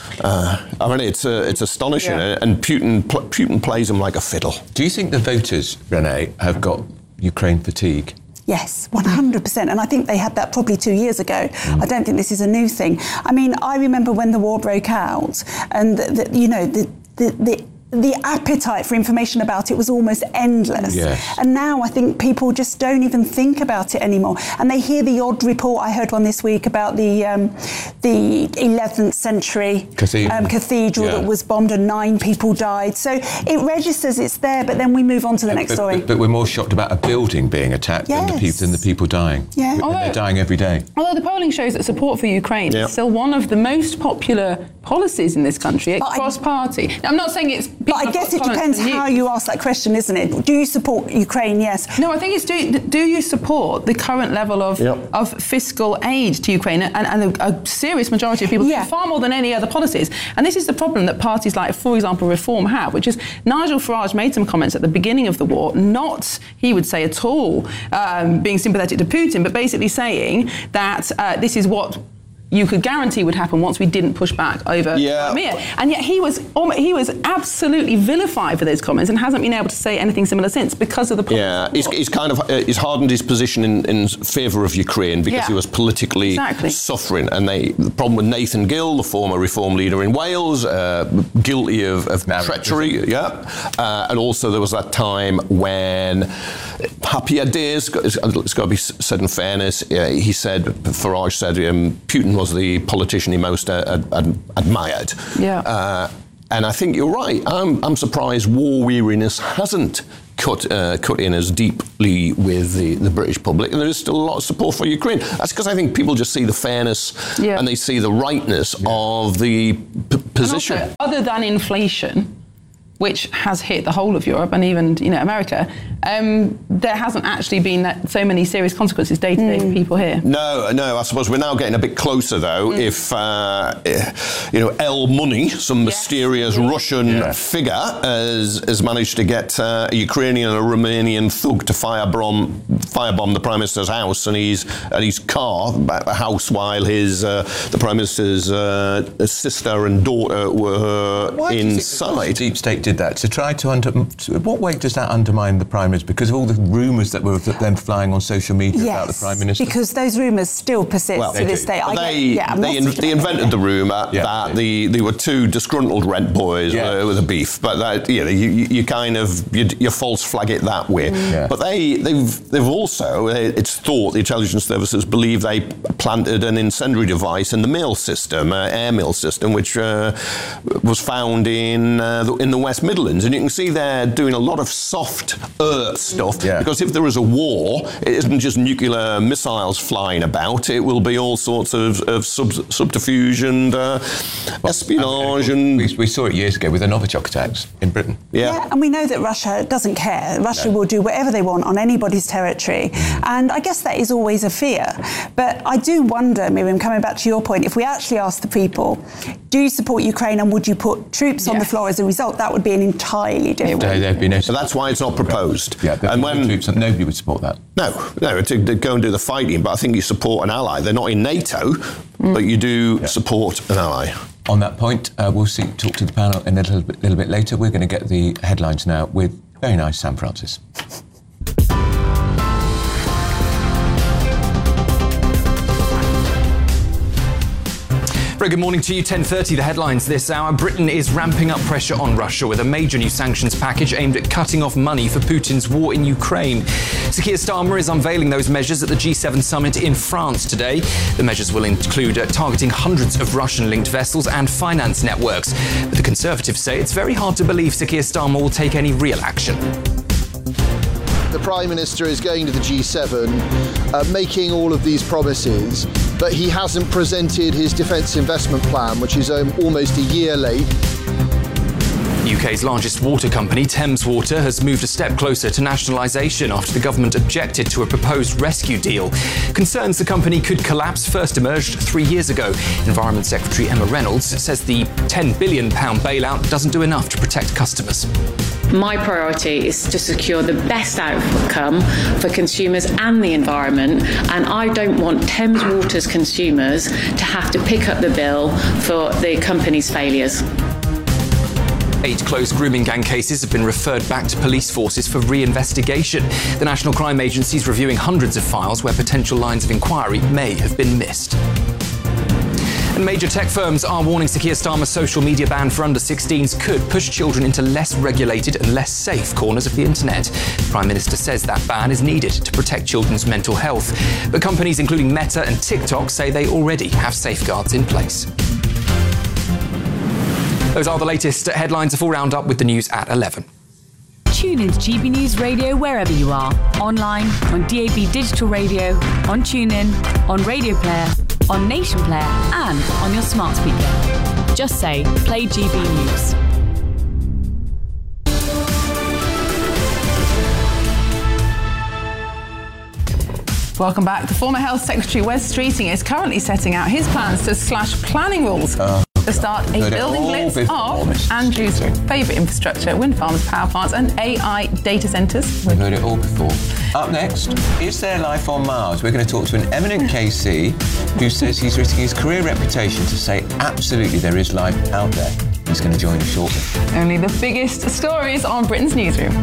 Speaker 7: Uh, I mean, it's uh, it's astonishing, yeah. and Putin pl- Putin plays him like a fiddle.
Speaker 3: Do you think the voters, Renee, have got Ukraine fatigue?
Speaker 6: Yes, one hundred percent. And I think they had that probably two years ago. Mm. I don't think this is a new thing. I mean, I remember when the war broke out, and, the, the, you know, the, the, the the appetite for information about it was almost endless.
Speaker 3: Yes.
Speaker 6: And now I think people just don't even think about it anymore. And they hear the odd report. I heard one this week about the um, the eleventh century
Speaker 3: cathedral,
Speaker 6: um, cathedral
Speaker 3: yeah.
Speaker 6: that was bombed and nine people died. So it registers, it's there, but then we move on to the next
Speaker 3: but,
Speaker 6: story.
Speaker 3: But, but we're more shocked about a building being attacked than, the
Speaker 6: Yes.
Speaker 3: people, than the people dying.
Speaker 6: Yeah.
Speaker 3: And
Speaker 2: Although-
Speaker 3: they're dying every day.
Speaker 2: Although the polling shows that support for Ukraine
Speaker 3: Yep.
Speaker 2: is still one of the most popular policies in this country,
Speaker 6: But I-
Speaker 2: cross-party. Now, I'm not saying it's...
Speaker 6: But I guess it depends how you ask that question, isn't it? Do you support Ukraine? Yes.
Speaker 2: No, I think it's do, do you support the current level of,
Speaker 6: Yep.
Speaker 2: of fiscal aid to Ukraine? And, and a, a serious majority of people do, far more than any other policies. And this is the problem that parties like, for example, Reform have, which is Nigel Farage made some comments at the beginning of the war, not, he would say at all, um, being sympathetic to Putin, but basically saying that uh, this is what you could guarantee would happen once we didn't push back over
Speaker 7: Yeah.
Speaker 2: Crimea. And yet he was almo- he was absolutely vilified for those comments and hasn't been able to say anything similar since because of the problem.
Speaker 7: Yeah, he's, he's kind of uh, he's hardened his position in, in favour of Ukraine because
Speaker 2: Yeah.
Speaker 7: he was politically
Speaker 2: Exactly.
Speaker 7: suffering. And they, the problem with Nathan Gill, the former Reform leader in Wales, uh, guilty of, of treachery, yeah. Uh, and also there was that time when happier days, it's, it's got to be said in fairness, uh, he said, Farage said, um, Putin was the politician he most uh, ad- ad- admired.
Speaker 2: Yeah.
Speaker 7: Uh, and I think you're right. I'm, I'm surprised war weariness hasn't cut uh, cut in as deeply with the, the British public, and there is still a lot of support for Ukraine. That's because I think people just see the fairness
Speaker 2: Yeah.
Speaker 7: and they see the rightness of the p- position.
Speaker 2: And also, other than inflation, which has hit the whole of Europe and even, you know, America, um, there hasn't actually been that, so many serious consequences day to day for people here.
Speaker 7: No, no. I suppose we're now getting a bit closer, though.
Speaker 2: Mm.
Speaker 7: If uh, eh, you know, El Money, some mysterious Russian figure, has has managed to get uh, a Ukrainian and a Romanian thug to firebomb firebomb the Prime Minister's house and his and his car, a house, while his uh, the Prime Minister's uh, sister and daughter were
Speaker 3: Why do you think
Speaker 7: inside.
Speaker 3: the Deep State did that to try to under. To, what way does that undermine the Prime Minister? Because of all the rumours that were then flying on social media
Speaker 6: Yes,
Speaker 3: about the Prime Minister.
Speaker 6: because those rumours still persist
Speaker 7: Well,
Speaker 6: to this day. I
Speaker 7: they,
Speaker 6: get, yeah, I'm
Speaker 7: they,
Speaker 6: not
Speaker 7: in, they invented the rumour that the there were two disgruntled rent boys uh, with a beef, but that, you know, you, you you kind of you, you false flag it that way.
Speaker 3: Mm. Yeah.
Speaker 7: But they they've they've also, it's thought, the intelligence services believe they planted an incendiary device in the mail system, uh, air mail system, which uh, was found in uh, the, in the West Midlands, and you can see they're doing a lot of soft earth stuff. Because if there is a war, it isn't just nuclear missiles flying about. It will be all sorts of, of sub, subterfuge and uh, espionage. And
Speaker 3: we, we saw it years ago with the Novichok attacks in Britain.
Speaker 6: Yeah, and we know that Russia doesn't care. Russia will do whatever they want on anybody's territory. And I guess that is always a fear. But I do wonder, Miriam, coming back to your point, if we actually ask the people, do you support Ukraine and would you put troops on the floor as a result, that would be an entirely different...
Speaker 7: So that's why it's not proposed.
Speaker 3: Yeah,
Speaker 7: and when
Speaker 3: troops, nobody would support that.
Speaker 7: No, no, to, to go and do the fighting, but I think you support an ally. They're not in NATO, but you do support an ally.
Speaker 3: On that point, uh, we'll see, talk to the panel in a little bit, little bit later. We're going to get the headlines now with very nice Sam Francis.
Speaker 15: Very good morning to you. ten thirty, the headlines this hour. Britain is ramping up pressure on Russia with a major new sanctions package aimed at cutting off money for Putin's war in Ukraine. Sir Keir Starmer is unveiling those measures at the G seven summit in France today. The measures will include uh, targeting hundreds of Russian-linked vessels and finance networks. But the Conservatives say it's very hard to believe Sir Keir Starmer will take any real action.
Speaker 16: The Prime Minister is going to the G seven, uh, making all of these promises, but he hasn't presented his defence investment plan, which is um, almost a year late.
Speaker 15: U K's largest water company, Thames Water, has moved a step closer to nationalisation after the government objected to a proposed rescue deal. Concerns the company could collapse first emerged three years ago. Environment Secretary Emma Reynolds says the ten billion pounds bailout doesn't do enough to protect customers.
Speaker 17: My priority is to secure the best outcome for consumers and the environment, and I don't want Thames Water's consumers to have to pick up the bill for the company's failures.
Speaker 15: Eight closed grooming gang cases have been referred back to police forces for re-investigation. The National Crime Agency is reviewing hundreds of files where potential lines of inquiry may have been missed. Major tech firms are warning Sir Keir Starmer's social media ban for under sixteens could push children into less regulated and less safe corners of the internet. The Prime Minister says that ban is needed to protect children's mental health. But companies including Meta and TikTok say they already have safeguards in place. Those are the latest headlines. A full roundup with the news at eleven.
Speaker 21: Tune in to G B News Radio wherever you are. Online, on D A B Digital Radio, on TuneIn, on Radio Player, on Nation Player and on your smart speaker. Just say, play G B News.
Speaker 2: Welcome back. The former Health Secretary Wes Streeting is currently setting out his plans to slash planning ruls. Uh. To start a building blitz of Andrew's favourite infrastructure, wind farms, power plants and A I data centres.
Speaker 3: We've heard it all before. Up next, is there life on Mars? We're going to talk to an eminent K C who says he's risking his career reputation to say absolutely there is life out there. He's going to join us shortly.
Speaker 2: Only the biggest stories on Britain's newsroom.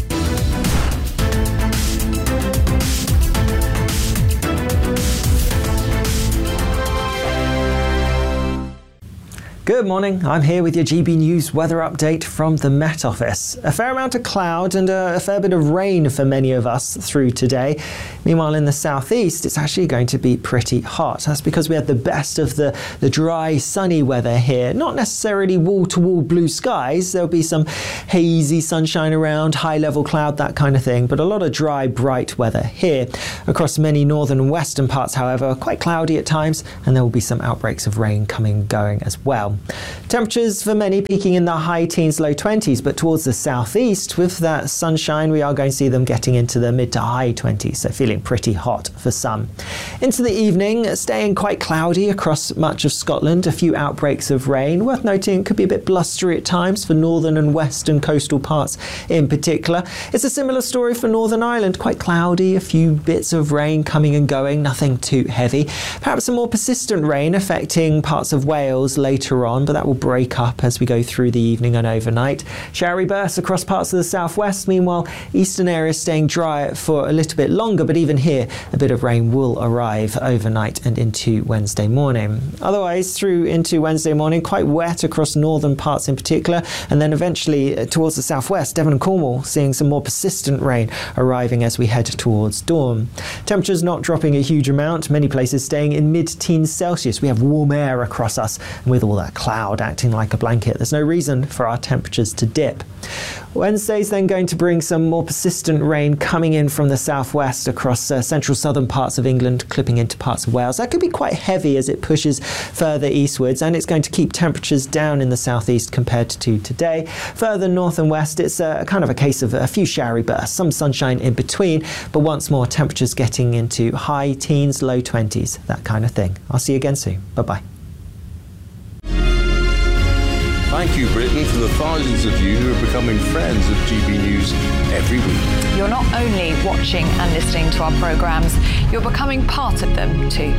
Speaker 5: Good morning, I'm here with your G B News weather update from the Met Office. A fair amount of cloud and a, a fair bit of rain for many of us through today. Meanwhile, in the southeast, it's actually going to be pretty hot. That's because we had the best of the, the dry, sunny weather here. Not necessarily wall-to-wall blue skies. There'll be some hazy sunshine around, high-level cloud, that kind of thing, but a lot of dry, bright weather here. Across many northern and western parts, however, quite cloudy at times, and there will be some outbreaks of rain coming and going as well. Temperatures for many peaking in the high teens, low twenties, but towards the southeast, with that sunshine, we are going to see them getting into the mid to high twenties, so feeling pretty hot for some. Into the evening, staying quite cloudy across much of Scotland, a few outbreaks of rain. Worth noting, it could be a bit blustery at times for northern and western coastal parts in particular. It's a similar story for Northern Ireland, quite cloudy, a few bits of rain coming and going, nothing too heavy. Perhaps some more persistent rain affecting parts of Wales later on, but that will break up as we go through the evening and overnight. Showery bursts across parts of the southwest. Meanwhile, eastern areas staying dry for a little bit longer, but even here, a bit of rain will arrive overnight and into Wednesday morning. Otherwise, through into Wednesday morning, quite wet across northern parts in particular, and then eventually uh, towards the southwest, Devon and Cornwall, seeing some more persistent rain arriving as we head towards dawn. Temperatures not dropping a huge amount, many places staying in mid-teens Celsius. We have warm air across us, and with all that cloud acting like a blanket, there's no reason for our temperatures to dip. Wednesday's then going to bring some more persistent rain coming in from the southwest across uh, central southern parts of England, clipping into parts of Wales. That could be quite heavy as it pushes further eastwards, and it's going to keep temperatures down in the southeast compared to today. Further north and west, it's a, kind of a case of a few showery bursts, some sunshine in between, but once more temperatures getting into high teens, low twenties, that kind of thing. I'll see you again soon. Bye-bye.
Speaker 9: Thank you, Britain, for the thousands of you who are becoming friends of G B News every week.
Speaker 10: You're not only watching and listening to our programmes, you're becoming part of them too.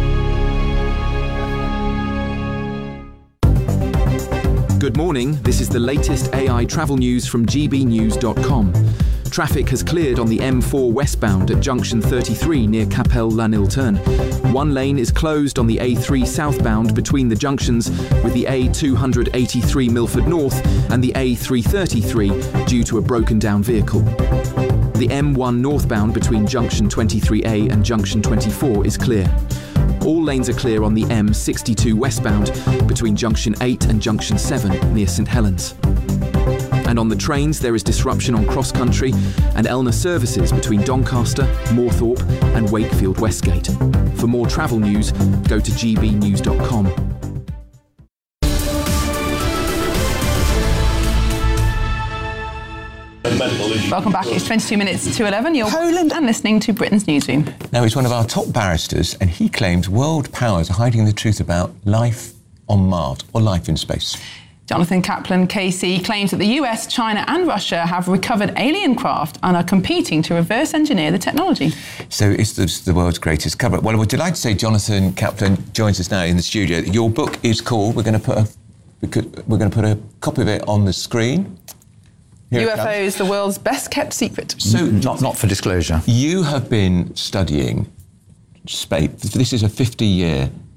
Speaker 24: Good morning, this is the latest A I travel news from G B news dot com. Traffic has cleared on the M four westbound at junction thirty-three near Capel Llanilturn. One lane is closed on the A three southbound between the junctions, with the A two eighty-three Milford North and the A three thirty-three due to a broken down vehicle. The M one northbound between junction twenty-three A and junction twenty-four is clear. All lanes are clear on the M sixty-two westbound between junction eight and junction seven near St Helens. And on the trains, there is disruption on Cross Country and Elna services between Doncaster, Moorthorpe and Wakefield Westgate. For more travel news, go to G B news dot com.
Speaker 2: Welcome back. It's twenty-two minutes to eleven. You're Poland and listening to Britain's Newsroom.
Speaker 3: Now, he's one of our top barristers, and he claims world powers are hiding the truth about life on Mars or life in space.
Speaker 2: Jonathan Kaplan, K C, claims that the U S, China and Russia have recovered alien craft and are competing to reverse engineer the technology.
Speaker 3: So it's the, the world's greatest cover-up. Well, we're delighted to say Jonathan Kaplan joins us now in the studio. Your book is called, we're going to put a, we're going to put a copy of it on the screen. Here
Speaker 2: U F Os, the world's best-kept secret.
Speaker 3: So,
Speaker 25: not, not for disclosure.
Speaker 3: You have been studying space. This is a fifty-year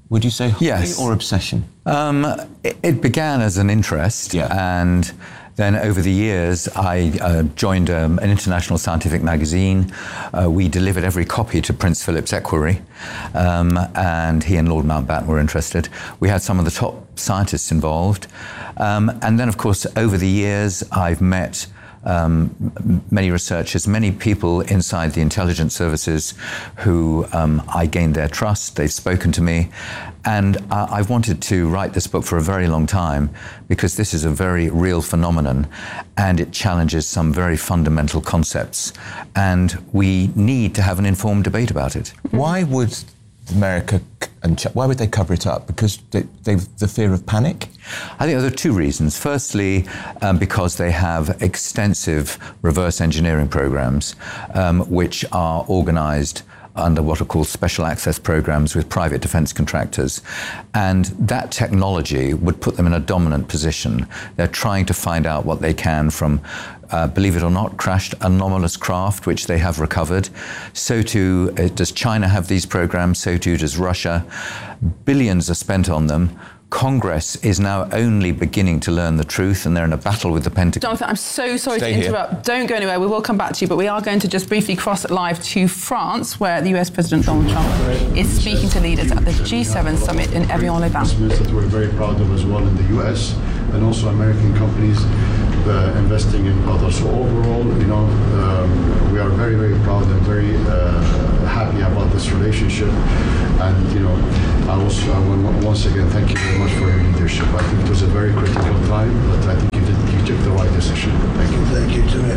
Speaker 3: Would you say hobby
Speaker 11: yes.
Speaker 3: or obsession?
Speaker 11: Um, it, it began as an interest, yeah. and then over the years I uh, joined um, an international scientific magazine. Uh, we delivered every copy to Prince Philip's Equerry, um, and he and Lord Mountbatten were interested. We had some of the top scientists involved. Um, and then, of course, over the years I've met Um, many researchers, many people inside the intelligence services who um, I gained their trust. They've spoken to me, and I- I've wanted to write this book for a very long time because this is a very real phenomenon and it challenges some very fundamental concepts, and we need to have an informed debate about it.
Speaker 3: Why would America and Ch- why would they cover it up? Because they, they've the fear of panic?
Speaker 11: I think there are two reasons. Firstly, um, because they have extensive reverse engineering programs, um, which are organized under what are called special access programs with private defense contractors. And that technology would put them in a dominant position. They're trying to find out what they can from, uh, believe it or not, crashed anomalous craft, which they have recovered. So too uh, does China have these programs, so too does Russia. Billions are spent on them. Congress is now only beginning to learn the truth, and they're in a battle with the Pentagon.
Speaker 2: Jonathan, I'm so sorry
Speaker 11: Stay
Speaker 2: to
Speaker 11: here.
Speaker 2: interrupt. Don't go anywhere. We will come back to you, but we are going to just briefly cross live to France, where the U S President Donald Trump is speaking to leaders at the G seven summit in Evian-les-Bains.
Speaker 12: That we're very proud of as well in the U S, and also American companies uh, investing in Qatar. So overall, you know, um, we are very, very proud and very uh, happy about this relationship. And you know, I also I want once again thank you very much for your leadership. I think it was a very critical time, but I think you did you took the right decision. Thank you.
Speaker 13: Thank you, Timmy.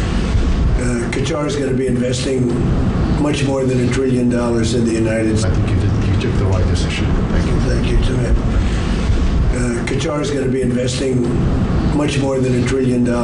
Speaker 13: Uh, Qatar is going to be investing much more than a trillion dollars in the United States.
Speaker 12: I think you did you took the right decision. Thank you.
Speaker 13: Thank you, Timmy. Uh, Qatar is going to be investing much more than a trillion dollars.